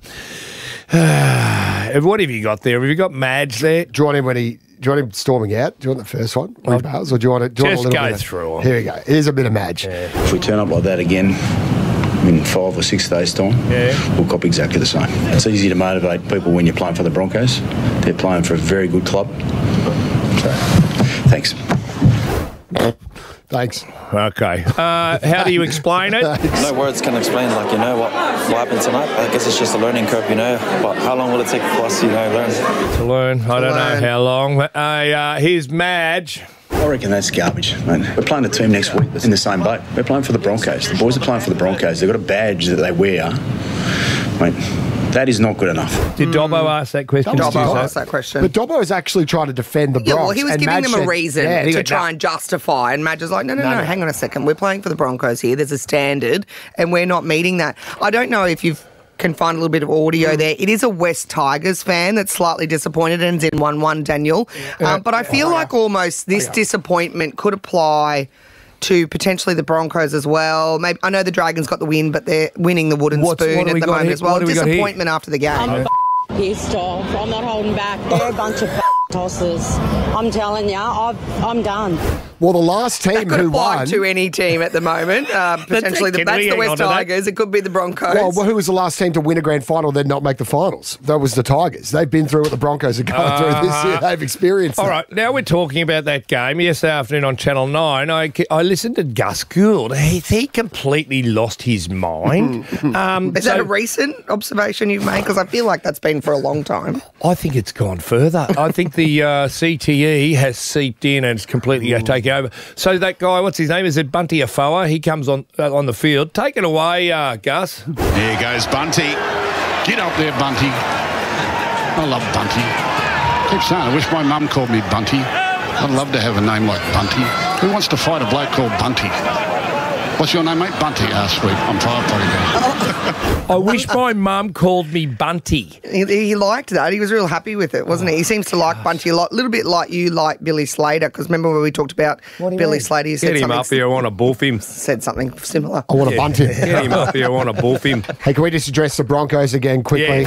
what have you got there? Have you got Madge there? Do you want him when he... Do you want him storming out? Do you want the first one? When he bows, or do you want, it, do you Just want a little go bit of- through 'em. Here we go. Here's a bit of Madge. If we turn up like that again in five or six days' time, Yeah. we'll copy exactly the same. It's easy to motivate people when you're playing for the Broncos. They're playing for a very good club. So, thanks. Thanks. Okay. Uh, how do you explain it? No words can explain, like, you know, what, what happened tonight. I guess it's just a learning curve, you know. But how long will it take for us, you know, learn? To learn. I don't learn. know how long. But, uh, uh, here's Madge. I reckon that's garbage, mate. We're playing a team next week that's in the same boat. We're playing for the Broncos. The boys are playing for the Broncos. They've got a badge that they wear. Mate, that is not good enough. Did Dobbo ask that question? Dobbo Did you say? asked that question. But Dobbo is actually trying to defend the Bronx. Yeah, well, he was and giving Madge them a said- reason Yeah, he to went, try "No." and justify. And Madge is like, no, no, no, No, no. hang on a second. We're playing for the Broncos here. There's a standard, and we're not meeting that. I don't know if you can find a little bit of audio there. It is a West Tigers fan that's slightly disappointed and is in one one, Daniel. Um, but I feel like almost this disappointment could apply to potentially the Broncos as well. Maybe I know the Dragons got the win, but they're winning the wooden What's- spoon what do at we the got moment here? as well. What do we got here? Disappointment after the game. I'm pissed off. I'm not holding back. They're a bunch of tossers. I'm telling you, I've, I'm done. Well, the last team Could who apply won. to any team at the moment. Uh, potentially, the, Can that's we the hang West on to that? Tigers. It could be the Broncos. Well, well, who was the last team to win a grand final then not make the finals? That was the Tigers. They've been through what the Broncos are going through this year. They've experienced All that. right, now we're talking about that game yesterday afternoon on Channel nine. I, I listened to Gus Gould. He, he completely lost his mind. um, Is so that a recent observation you've made? Because I feel like that's been for a long time. I think it's gone further. I think the uh, C T E has seeped in and it's completely uh, taken over. So that guy, what's his name? Is it Bunty Afoa? He comes on uh, on the field. Take it away, uh, Gus. Here goes Bunty. Get up there, Bunty. I love Bunty. I keep saying, I wish my mum called me Bunty. I'd love to have a name like Bunty. Who wants to fight a bloke called Bunty? What's your name, mate? Bunty. Ah, sweet. I'm tired, buddy. I wish my mum called me Bunty. He, he liked that. He was real happy with it, wasn't he? He seems to like Bunty a lot. A little bit like you like Billy Slater, because remember when we talked about Billy mean? Slater? You said Get him something up here. I want to boof him. Said something similar. I want to bunt him. Get him up here. I want to boof him. Hey, can we just address the Broncos again quickly?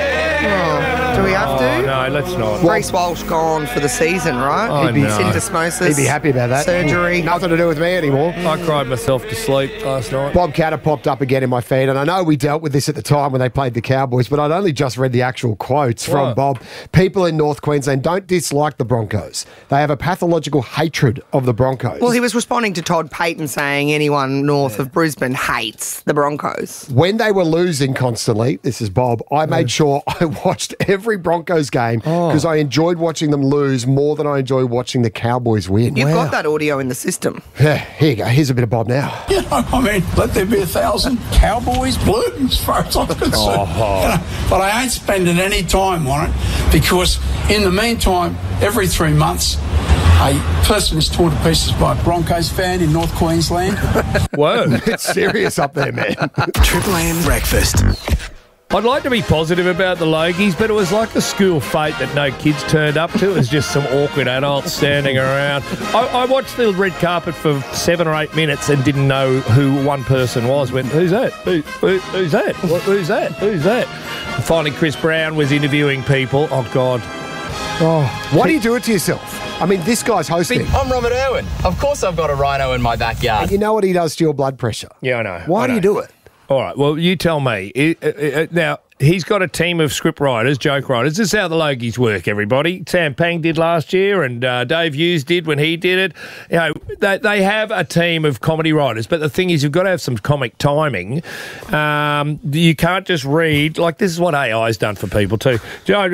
Oh, do we have to? Oh, no, let's not. Reece Walsh gone for the season, right? I He'd be know. syndesmosis. He'd be happy about that. Surgery. Nothing to do with me anymore. I cried myself to sleep last night. Bob Catter popped up again in my feed, and I know we dealt with this at the time when they played the Cowboys, but I'd only just read the actual quotes from What? Bob. People in North Queensland don't dislike the Broncos. They have a pathological hatred of the Broncos. Well, he was responding to Todd Payton saying anyone north of Brisbane hates the Broncos. When they were losing constantly, this is Bob, I made sure I watched every Broncos game because I enjoyed watching them lose more than I enjoy watching the Cowboys win. You've got that audio in the system. Yeah, here you go. Here's a bit of Bob now. You know, I mean, let there be a thousand Cowboys Blues, as far as I'm concerned. Oh. You know, but I ain't spending any time on it because in the meantime, every three months, a person is torn to pieces by a Broncos fan in North Queensland. Whoa. It's serious up there, man. Triple M Breakfast. I'd like to be positive about the Logies, but it was like a school fete that no kids turned up to. It was just some awkward adults standing around. I, I watched the red carpet for seven or eight minutes and didn't know who one person was. Went, who's that? Who, who, who's that? What, who's that? Who's that? And finally, Chris Brown was interviewing people. Oh, God. Oh, why do you do it to yourself? I mean, this guy's hosting. I'm Robert Irwin. Of course I've got a rhino in my backyard. And you know what he does to your blood pressure? Yeah, I know. Why I do know. you do it? All right, well, you tell me. It, it, it, now, he's got a team of script writers, joke writers. This is how the Logies work, everybody. Sam Pang did last year and uh, Dave Hughes did when he did it. You know, they, they have a team of comedy writers, but the thing is you've got to have some comic timing. Um, you can't just read, like this is what A I's done for people too. Oh,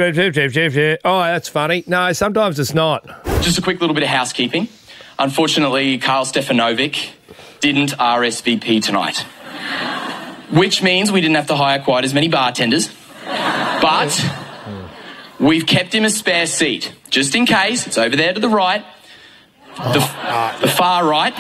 that's funny. No, sometimes it's not. Just a quick little bit of housekeeping. Unfortunately, Carl Stefanovic didn't R S V P tonight. Which means we didn't have to hire quite as many bartenders. But we've kept him a spare seat, just in case. It's over there to the right. The, the far right.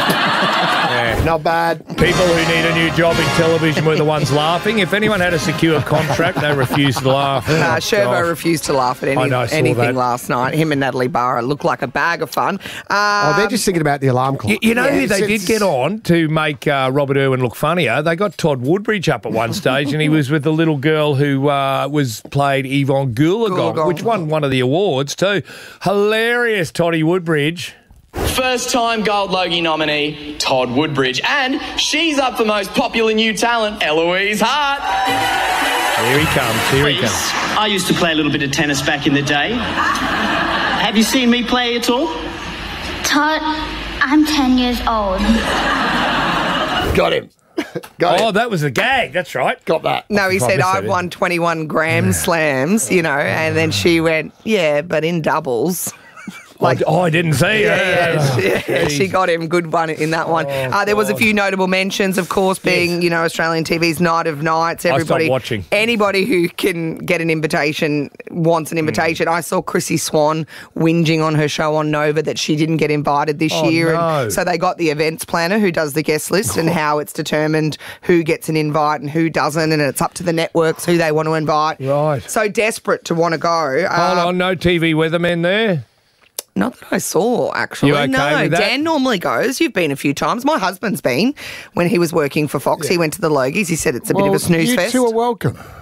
Yeah. Not bad. People who need a new job in television were the ones laughing. If anyone had a secure contract, they refused to laugh. Uh, Oh, Shervo God. refused to laugh at any, I know, I saw anything that. last night. Him and Natalie Barra looked like a bag of fun. Um, Oh, they're just thinking about the alarm clock. You, you know Yeah, who they it's- did get on to make uh, Robert Irwin look funnier? They got Todd Woodbridge up at one stage, and he was with the little girl who uh, was played Yvonne Goolagong, Goolagong. which won one of the awards too. Hilarious, Toddy Woodbridge. First time Gold Logie nominee, Todd Woodbridge. And she's up for most popular new talent, Eloise Hart. Here he comes, here he Please. comes. I used to play a little bit of tennis back in the day. Have you seen me play at all? Todd, I'm ten years old. Got him. Got Oh, him. that was the gag, that's right. Got that. No, he I said, missed that I've bit. won twenty-one Grand Slams, you know, and then she went, yeah, but in doubles. Like, oh, I didn't see Yeah, it. yeah, yeah, she got him. Good one in that one. uh, there was a few notable mentions, of course, being, you know, Australian T V's Night of Nights. I stopped Everybody, watching. Anybody who can get an invitation wants an invitation. I saw Chrissy Swan whinging on her show on Nova that she didn't get invited this Oh, year. no. And so they got the events planner who does the guest list and how it's determined who gets an invite and who doesn't. And it's up to the networks who they want to invite. Right. So desperate to want to go. Hold Uh, on, no T V weathermen there? Not that I saw, actually. You okay no, with that? Dan normally goes. You've been a few times. My husband's been. When he was working for Fox, he went to the Logies. He said it's a bit of a snooze you fest. two are welcome.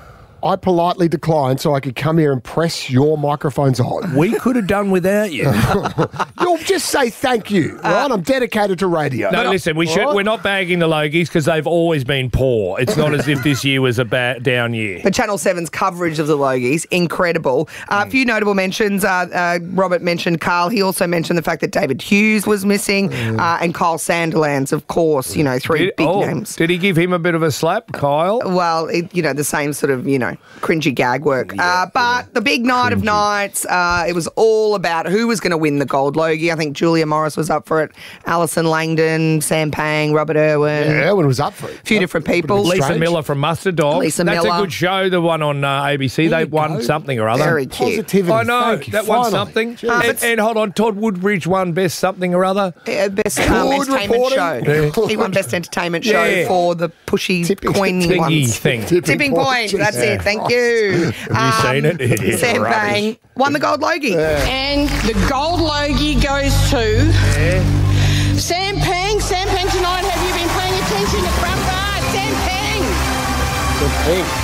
I politely declined so I could come here and press your microphones on. We could have done without you. You'll just say thank you, right? I'm dedicated to radio. No, listen, we should, Right? we're not bagging the Logies because they've always been poor. It's not as if this year was a ba- down year. But Channel seven's coverage of the Logies, incredible. Uh, a few notable mentions. Uh, uh, Robert mentioned Carl. He also mentioned the fact that David Hughes was missing uh, and Kyle Sandilands, of course, you know, three Did, big oh, names. Did he give him a bit of a slap, Kyle? Well, it, you know, the same sort of, you know, cringy gag work. uh, but the big night of nights, uh, it was all about who was going to win the Gold Logie. I think Julia Morris was up for it, Alison Langdon, Sam Pang, Robert Irwin. Yeah, Irwin was up for it. A few different people. Lisa Miller from Mustard Dog. Lisa That's Miller. a good show, the one on uh, A B C. They won go. something or other. Very cute. Positivity. I know, Thank you. that won Finally. something. Jeez. Uh, and, but- and hold on, Todd Woodbridge won Best Something or other. Uh, best um, Good entertainment reporting. show. He won Best Entertainment Show Yeah. for the pushy Tipping- coiny Thingy ones. thing. Tipping Point. That's Yeah. it. Thank you. Have you seen it? It is Sam rubbish. Pang won the Gold Logie. And the gold Logie goes to Sam Pang. Sam Pang tonight, have you been paying attention at front bar? Sam Pang.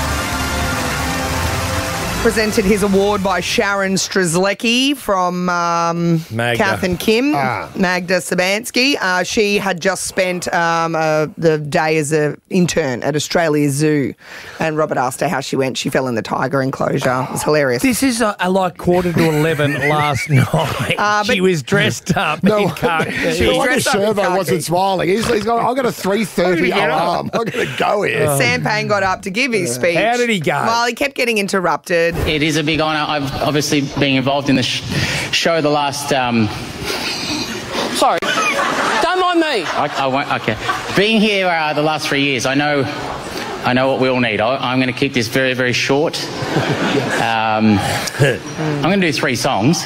Presented his award by Sharon Strzelecki from um, Magda. Kath and Kim, Ah. Magda Sabansky. Uh, she had just spent um, uh, the day as an intern at Australia Zoo, and Robert asked her how she went. She fell in the tiger enclosure. It was hilarious. This is a, a like quarter to eleven last night. Uh, but- she was dressed up No, in khaki. She was no wonder dressed up in Servo khaki. wasn't smiling. He's, he's got, I've got a three thirty get up? alarm. I'm going to go here. Sam Pang got up to give his speech. How did he go? Well, he kept getting interrupted. It is a big honour. I've obviously been involved in the sh- show the last. Um, Sorry. Don't mind me. I, I won't. Okay, being here uh, the last three years, I know. I know what we all need. I, I'm going to keep this very, very short. Um, I'm going to do three songs.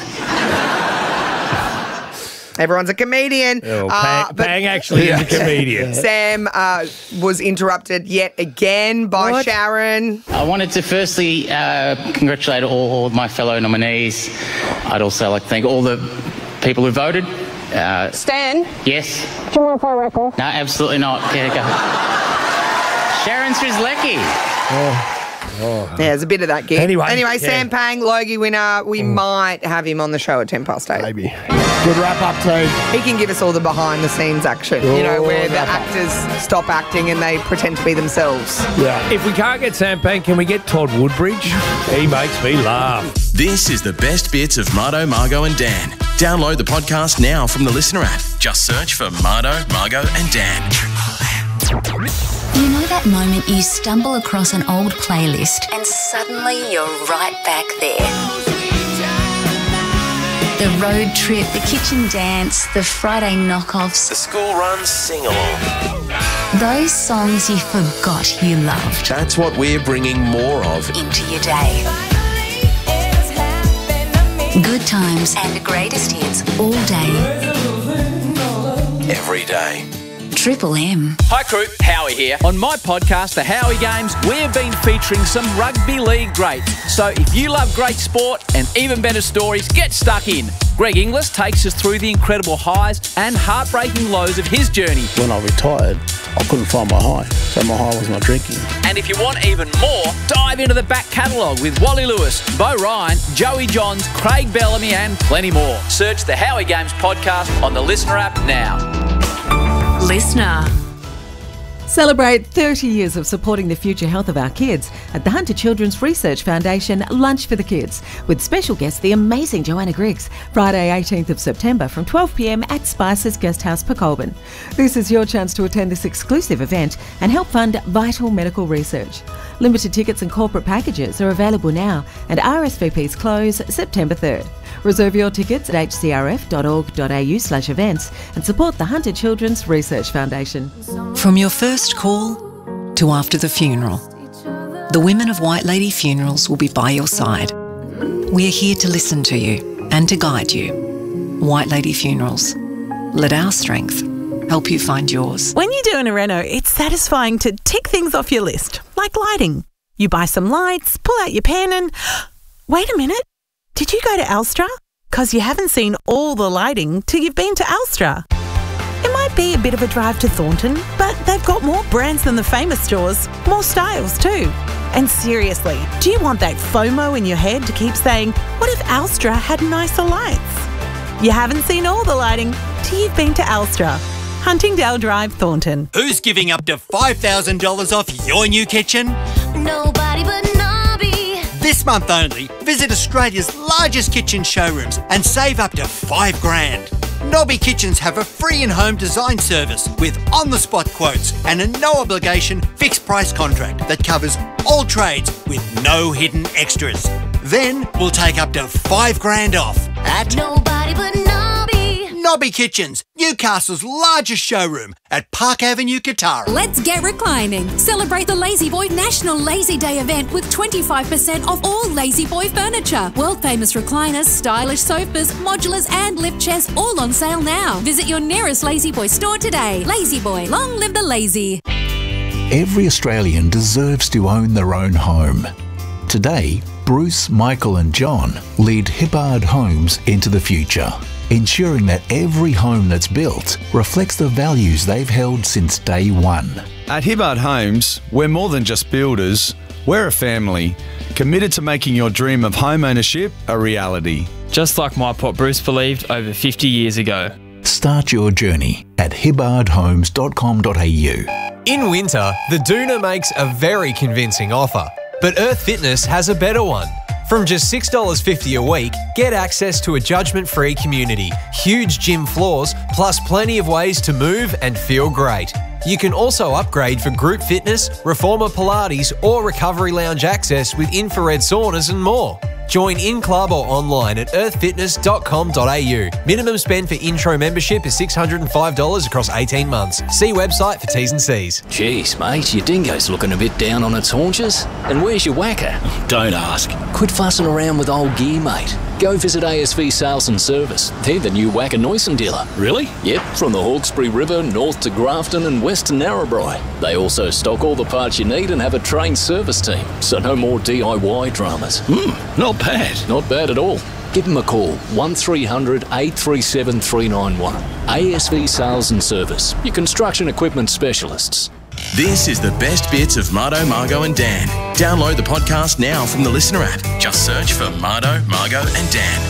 Everyone's a comedian. Oh, Uh, Pang, but Pang actually is a comedian. Sam uh, was interrupted yet again by What? Sharon. I wanted to firstly uh, congratulate all, all of my fellow nominees. I'd also like to thank all the people who voted. Uh, Stan, yes. do you want to play a record? No, absolutely not. Okay, go. Sharon Strzelecki. Yeah, there's a bit of that gig. Anyway, anyway, yeah. Sam Pang, Logie winner. We might have him on the show at ten past eight. Maybe. Good wrap up, team. He can give us all the behind the scenes action, you know, Oh, where the wrap up. actors stop acting and they pretend to be themselves. Yeah. If we can't get Sam Pang, can we get Todd Woodbridge? He makes me laugh. This is the best bits of Mardo, Margo and Dan. Download the podcast now from the Listener app. Just search for Mardo, Margo and Dan. You know that moment you stumble across an old playlist and suddenly you're right back there? The road trip, the kitchen dance, the Friday knockoffs. The school run sing-along. Those songs you forgot you loved That's what we're bringing more of. into your day. Good times and the greatest hits all day. Every day. Triple M. Hi crew, Howie here. On my podcast, The Howie Games, we have been featuring some rugby league greats. So if you love great sport and even better stories, get stuck in. Greg Inglis takes us through the incredible highs and heartbreaking lows of his journey. When I retired, I couldn't find my high, so my high was my drinking. And if you want even more, dive into the back catalogue with Wally Lewis, Bo Ryan, Joey Johns, Craig Bellamy and plenty more. Search The Howie Games podcast on the Listener app now. Listener. Celebrate thirty years of supporting the future health of our kids at the Hunter Children's Research Foundation Lunch for the Kids with special guest the amazing Joanna Griggs, Friday eighteenth of September from twelve p m at Spice's Guest House, Pecolbin. This is your chance to attend this exclusive event and help fund vital medical research. Limited tickets and corporate packages are available now and R S V Ps close September third. Reserve your tickets at h c r f dot org dot a u slash events and support the Hunter Children's Research Foundation. From your first call to after the funeral, the women of White Lady Funerals will be by your side. We are here to listen to you and to guide you. White Lady Funerals. Let our strength help you find yours. When you're doing a reno, it's satisfying to tick things off your list, like lighting. You buy some lights, pull out your pen and... Wait a minute. Did you go to Alstra? Because you haven't seen all the lighting till you've been to Alstra. It might be a bit of a drive to Thornton, but they've got more brands than the famous stores, more styles too. And seriously, do you want that FOMO in your head to keep saying, what if Alstra had nicer lights? You haven't seen all the lighting till you've been to Alstra. Huntingdale Drive, Thornton. Who's giving up to five thousand dollars off your new kitchen? Nobody but Nobby. This month only, visit Australia's largest kitchen showrooms and save up to five grand. Nobby Kitchens have a free in-home design service with on-the-spot quotes and a no-obligation fixed-price contract that covers all trades with no hidden extras. Then we'll take up to five grand off at Nobody but Nobby. Nobby Kitchens, Newcastle's largest showroom at Park Avenue, Katara. Let's get reclining. Celebrate the Lazy Boy National Lazy Day event with twenty-five percent off all Lazy Boy furniture. World-famous recliners, stylish sofas, modulars and lift chairs all on sale now. Visit your nearest Lazy Boy store today. Lazy Boy, long live the lazy. Every Australian deserves to own their own home. Today, Bruce, Michael and John lead Hibbard Homes into the future, ensuring that every home that's built reflects the values they've held since day one. At Hibbard Homes, we're more than just builders. We're a family, committed to making your dream of home ownership a reality. Just like my pop Bruce believed over fifty years ago. Start your journey at hibbard homes dot com dot a u. In winter, the Doona makes a very convincing offer, but Earth Fitness has a better one. From just six dollars fifty a week, get access to a judgment-free community, huge gym floors, plus plenty of ways to move and feel great. You can also upgrade for group fitness, reformer Pilates or recovery lounge access with infrared saunas and more. Join in-club or online at earth fitness dot com dot a u. Minimum spend for intro membership is six hundred five dollars across eighteen months. See website for T's and C's. Jeez, mate, your dingo's looking a bit down on its haunches. And where's your whacker? Don't ask. Quit fussing around with old gear, mate. Go visit A S V Sales and Service. They're the new Wacker Neusen dealer. Really? Yep, from the Hawkesbury River north to Grafton and west to Narrabri. They also stock all the parts you need and have a trained service team, so no more D I Y dramas. Hmm, not bad. Not bad at all. Give them a call, one three hundred, eight three seven, three nine one. A S V Sales and Service, your construction equipment specialists. This is the best bits of Mardo, Margo and Dan. Download the podcast now from the Listener app. Just search for Mardo, Margo and Dan.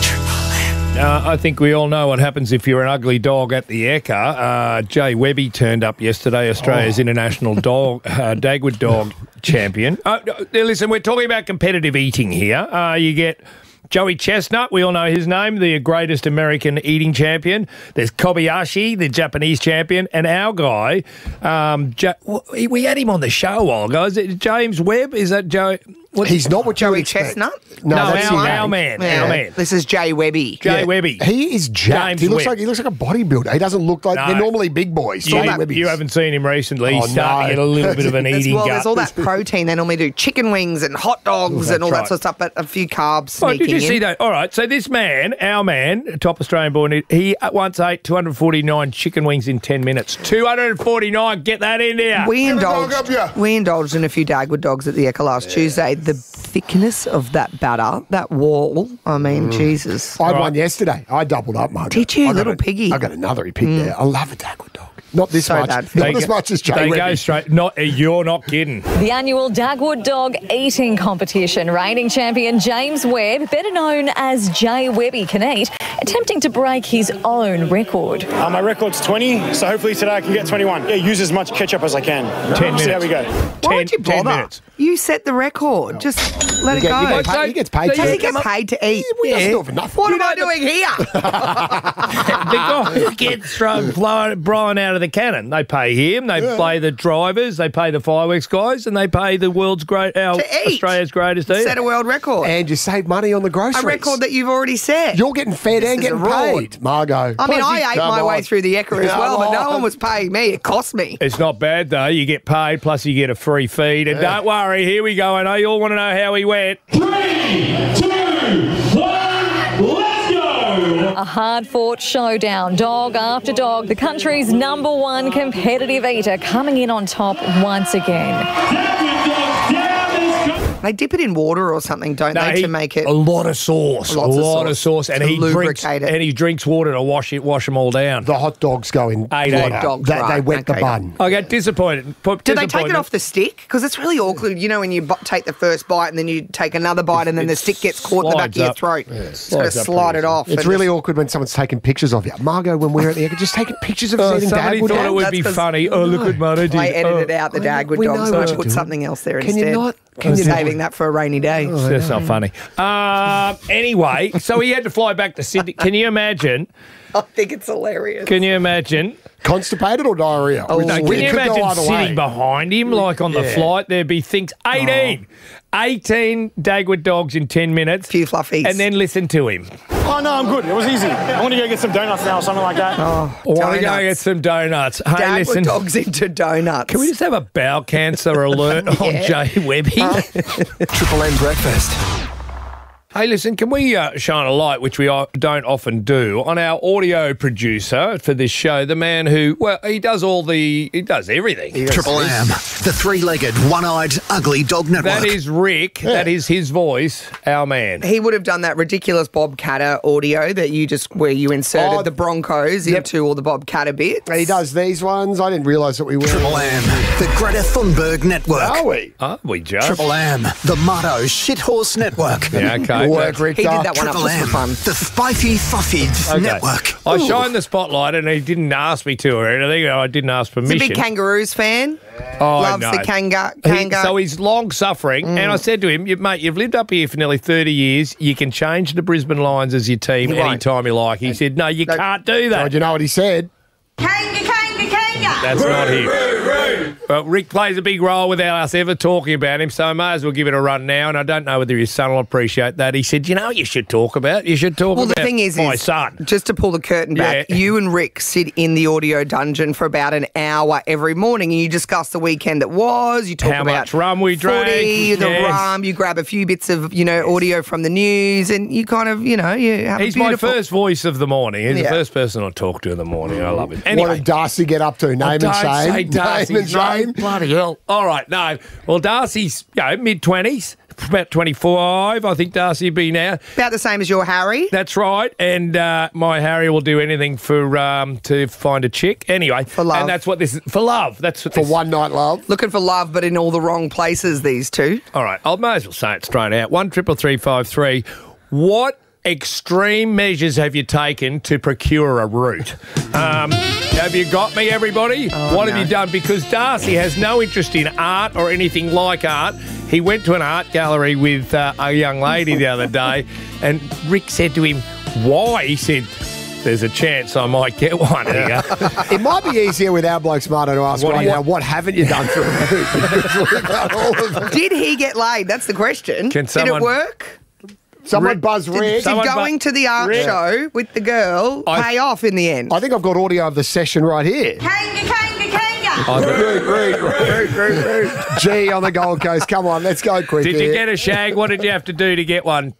Uh, I think we all know what happens if you're an ugly dog at the Ekka. Uh, Jay Webby turned up yesterday, Australia's oh. international dog, uh, Dagwood dog champion. Uh, listen, we're talking about competitive eating here. Uh, you get Joey Chestnut, we all know his name, the greatest American eating champion. There's Kobayashi, the Japanese champion, and our guy, um, ja- we had him on the show a while ago. Is it James Webb? Is that Joey? What's He's not what Joey you expect. Chestnut? No, no that's our, our, our man. Yeah. Our man. This is Jay Webby. Jay yeah. Webby. He is jacked. James he looks Webb. like he looks like a bodybuilder. He doesn't look like no. they're normally big boys. You, You, you haven't seen him recently. He's Oh, starting to no. get a little bit of an As eating well, gut. there's all that protein. They normally do chicken wings and hot dogs Oh, and all that's that sort of stuff, but a few carbs Oh, sneaking did you in. see that? All right, so this man, our man, top Australian born, he once ate two hundred forty-nine chicken wings in ten minutes. two hundred forty-nine, get that in there. We indulged, we indulged in a few Dagwood dogs at the Ekka last yeah. Tuesday. The thickness of that batter, that wall, I mean, mm. Jesus. I had right. one yesterday. I doubled up, Margaret. Did you, I little a, piggy? I got another he picked mm. there. I love a Dagwood dog. Not this so much. Bad. Not They as go, much as Jay They Webby. go straight. Not, you're not kidding. The annual Dagwood Dog Eating Competition. Reigning champion James Webb, better known as Jay Webby, can eat, attempting to break his own record. Uh, my record's twenty, so hopefully today I can get twenty-one. Yeah, use as much ketchup as I can. Ten minutes. See how we go. Why would you bother? minutes. You set the record. Just let You it get- go. you get paid- he gets paid Does to he eat. get paid to eat? We doesn't do it for nothing. What You am I know doing here? The guy gets thrown blowing Brian out of the cannon. They pay him, they Yeah. pay the drivers, they pay the fireworks guys, and they pay the world's great, our To eat. Australia's greatest eater. Set a world record. And you save money on the groceries. A record that you've already set. You're getting fed This and is getting a reward. paid, Margot. I mean, Plus I you- ate Come my on. way through the Ekka as Come well, but no on. one was paying me. It cost me. It's not bad, though. You get paid, plus you get a free feed. And Yeah. don't worry, here we go. I know you all want to know how he went. A hard-fought showdown, dog after dog. The country's number one competitive eater coming in on top once again. They dip it in water or something, don't No, they, he- to make it a lot of sauce, a Lots lot of sauce, and to he drinks lubricate it. and he drinks water to wash it, wash them all down. The hot dogs go in. eighteen. water. Hot dogs, they, they right, wet the okay. bun. I get disappointed. Put- Do they take it disappointed. off the stick? Because it's really awkward, you know, when you bu- take the first bite and then you take another bite and then the stick gets caught in the back of slides your up. throat. Yeah, It's got to slides up slide pretty it off. It's and really just- awkward when someone's taking pictures of you. Margot, when we're at the just taking pictures of Oh, us eating somebody Dagwood thought dogs. it would That's be 'cause- funny. Oh, look what Margo did. I edited oh. out the Dagwood we dog, know so I what you're put doing. something else there Can instead. you not? I'm Can you saving not? that for a rainy day. That's not funny. Um, anyway, so he had to fly back to Sydney. Can you imagine? I think it's hilarious. Can you imagine? Constipated or diarrhea? Oh, No, It can you could go imagine either sitting way. behind him, like on the Yeah. flight? There'd be things. eighteen. eighteen Dagwood dogs in ten minutes. Few fluffies. And then listen to him. Oh, no, I'm good. It was easy. I want to go get some donuts now or something like that. Oh, I want to go donuts. get some donuts. Hey, Dagwood listen. dogs into donuts. Can we just have a bowel cancer alert on Yeah. Jay Webby? Triple M breakfast. Hey, listen, can we uh, shine a light, which we uh, don't often do, on our audio producer for this show, the man who, well, he does all the, he does everything. Triple M, the three-legged, one-eyed, ugly dog network. That is Rick. That is his voice, our man. He would have done that ridiculous Bob Catter audio that you just, where you inserted Oh, the Broncos yep. into all the Bob Catter bits. He does these ones. I didn't realise that we were. Triple M, the Greta Thunberg network. Are we? Are we just? Triple M, the Mardo Shithorse network. Yeah, okay. Work, Rick. He did that one up Triple just for M, fun. the Spiffy Fuffy Okay. network. I shined the spotlight and he didn't ask me to or anything. I didn't ask He's a permission. big Kangaroos fan. Oh, Loves no. the kanga. He- kanga. so he's long suffering, and I said to him, "You- "Mate, you've lived up here for nearly thirty years. You can change the Brisbane Lions as your team He won't. anytime you like." He said, "No, you No. can't do that." Oh, do you know what he said? Kanga, kanga, kanga. That's not him. Well, Rick plays a big role without us ever talking about him, so I may as well give it a run now. And I don't know whether his son will appreciate that. He said, "You know what you should talk about? You should talk Well, the about thing is, my is son." just to pull the curtain back, Yeah. you and Rick sit in the audio dungeon for about an hour every morning and you discuss the weekend that was. You talk How about much rum we drank, footy, the yes. rum. You grab a few bits of, you know, audio from the news and you kind of, you know, you have He's a my beautiful... first voice of the morning. He's Yeah. the first person I talk to in the morning. I love him. Anyway. What did Darcy get up to? Name and Don't shame. say Darcy's Name and shame. name. Bloody hell. All right, no. Well, Darcy's, you know, mid-twenties, about twenty-five, I think Darcy would be now. About the same as your Harry. That's right. And uh, my Harry will do anything for um, to find a chick. Anyway. For love. And that's what this is. For love. That's what For this, one night love. Looking for love, but in all the wrong places, these two. All right. I may as well say it straight out. One triple three five three. What extreme measures have you taken to procure a route? Um, have you got me, everybody? Oh, what no. have you done? Because Darcy has no interest in art or anything like art. He went to an art gallery with uh, a young lady the other day, and Rick said to him, "Why?" He said, "There's a chance I might get one here." It might be easier with our bloke smarter to ask What- right what- now, what haven't you done for a route? Because we've done all of them. Did he get laid? That's the question. Can Did someone- it work? Someone Rick- buzz Did, Rick. did Someone going bu- to the art Rick- show with the girl I- pay off in the end? I think I've got audio of the session right here. Kanga, kanga, kanga. I think- Root, root, root, root, root. G on the Gold Coast. Come on, let's go quick Did you here. get a shag? What did you have to do to get one?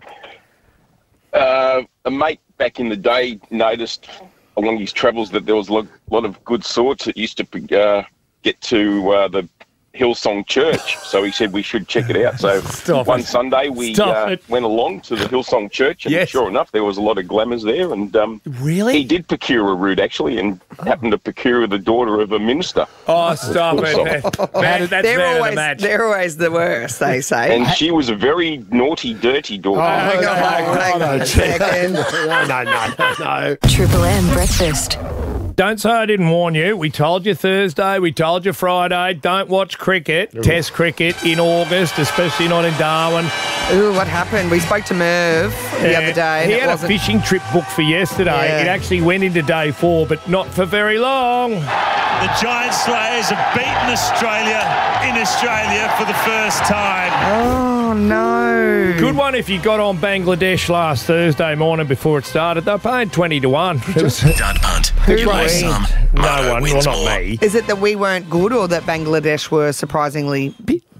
Uh, a mate back in the day noticed along his travels that there was a lot, lot of good sorts that used to uh, get to uh, the Hillsong Church. So he said we should check it out. So Stop one it. Sunday we Stop uh, it. went along to the Hillsong Church, and Yes. sure enough, there was a lot of glamours there. And um, Really? he did procure a route, actually, and happened to procure the daughter of a minister. Oh, stop it. Man, man, that's they're better than always a match. they're always the worst, they say. And she was a very naughty, dirty daughter. Oh, hang on, hang on a second. no, no, no, no, no. Triple M breakfast. Don't say I didn't warn you. We told you Thursday. We told you Friday. Don't watch cricket, Test cricket in August, especially not in Darwin. Ooh, what happened? We spoke to Merv the Uh, other day. and He it had a wasn't- fishing trip booked for yesterday. Yeah. It actually went into day four, but not for very long. The Giant Slayers have beaten Australia in Australia for the first time. Oh, no. Good one if you got on Bangladesh last Thursday morning before it started. They were paying twenty to one. It was Dud punt. Who You wins? lose some. no Mardo one, well, wins not more. me. Is it that we weren't good or that Bangladesh were surprisingly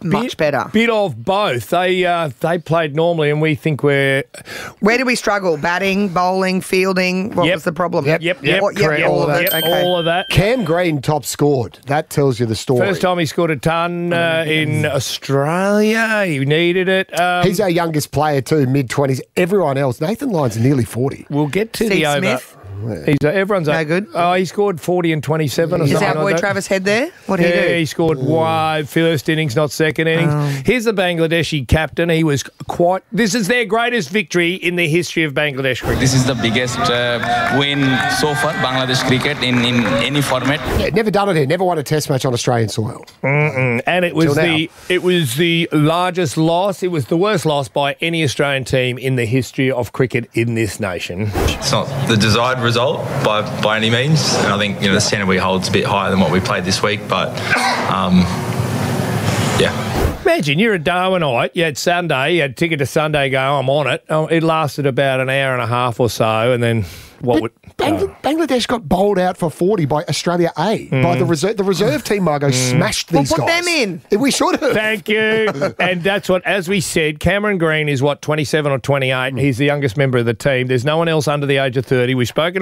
much better. Bit of both. They uh, they played normally, and we think we're. Where did we struggle? Batting, bowling, fielding. What Yep. was the problem? Yep, yep, yep. What- yep, Correct. all of All it. of that. Okay. All of that. Cam Green top scored. That tells you the story. First time he scored a ton uh, in Australia. He needed it. Um, He's our youngest player too, mid twenties. Everyone else, Nathan Lyon's nearly forty. We'll get to Steve the over. Smith? He's uh, everyone's No good. Oh, he scored forty and twenty-seven. Or Is something our boy like that. Travis Head there? What did yeah, he do? he scored wide first innings, not second innings. Oh. Here's the Bangladeshi captain. He was quite. This is their greatest victory in the history of Bangladesh cricket. This is the biggest uh, win so far, Bangladesh cricket, in, in any format. Yeah, never done it here. Never won a test match on Australian soil. Mm-mm. And it was Till the it was the largest loss. It was the worst loss by any Australian team in the history of cricket in this nation. It's not the desired result by, by any means. And I think, you know, the standard we hold is a bit higher than what we played this week. But, um, yeah. Imagine you're a Darwinite. You had Sunday. You had a ticket to Sunday. Go, I'm on it. Oh, it lasted about an hour and a half or so, and then what would? Bang- Bangladesh got bowled out for forty by Australia A. By the reserve, the reserve team, Margot, smashed We'll these put guys. them in. We should have. Thank you. And that's what, as we said, Cameron Green is what, twenty-seven or twenty-eight. He's the youngest member of the team. There's no one else under the age of thirty. We've spoken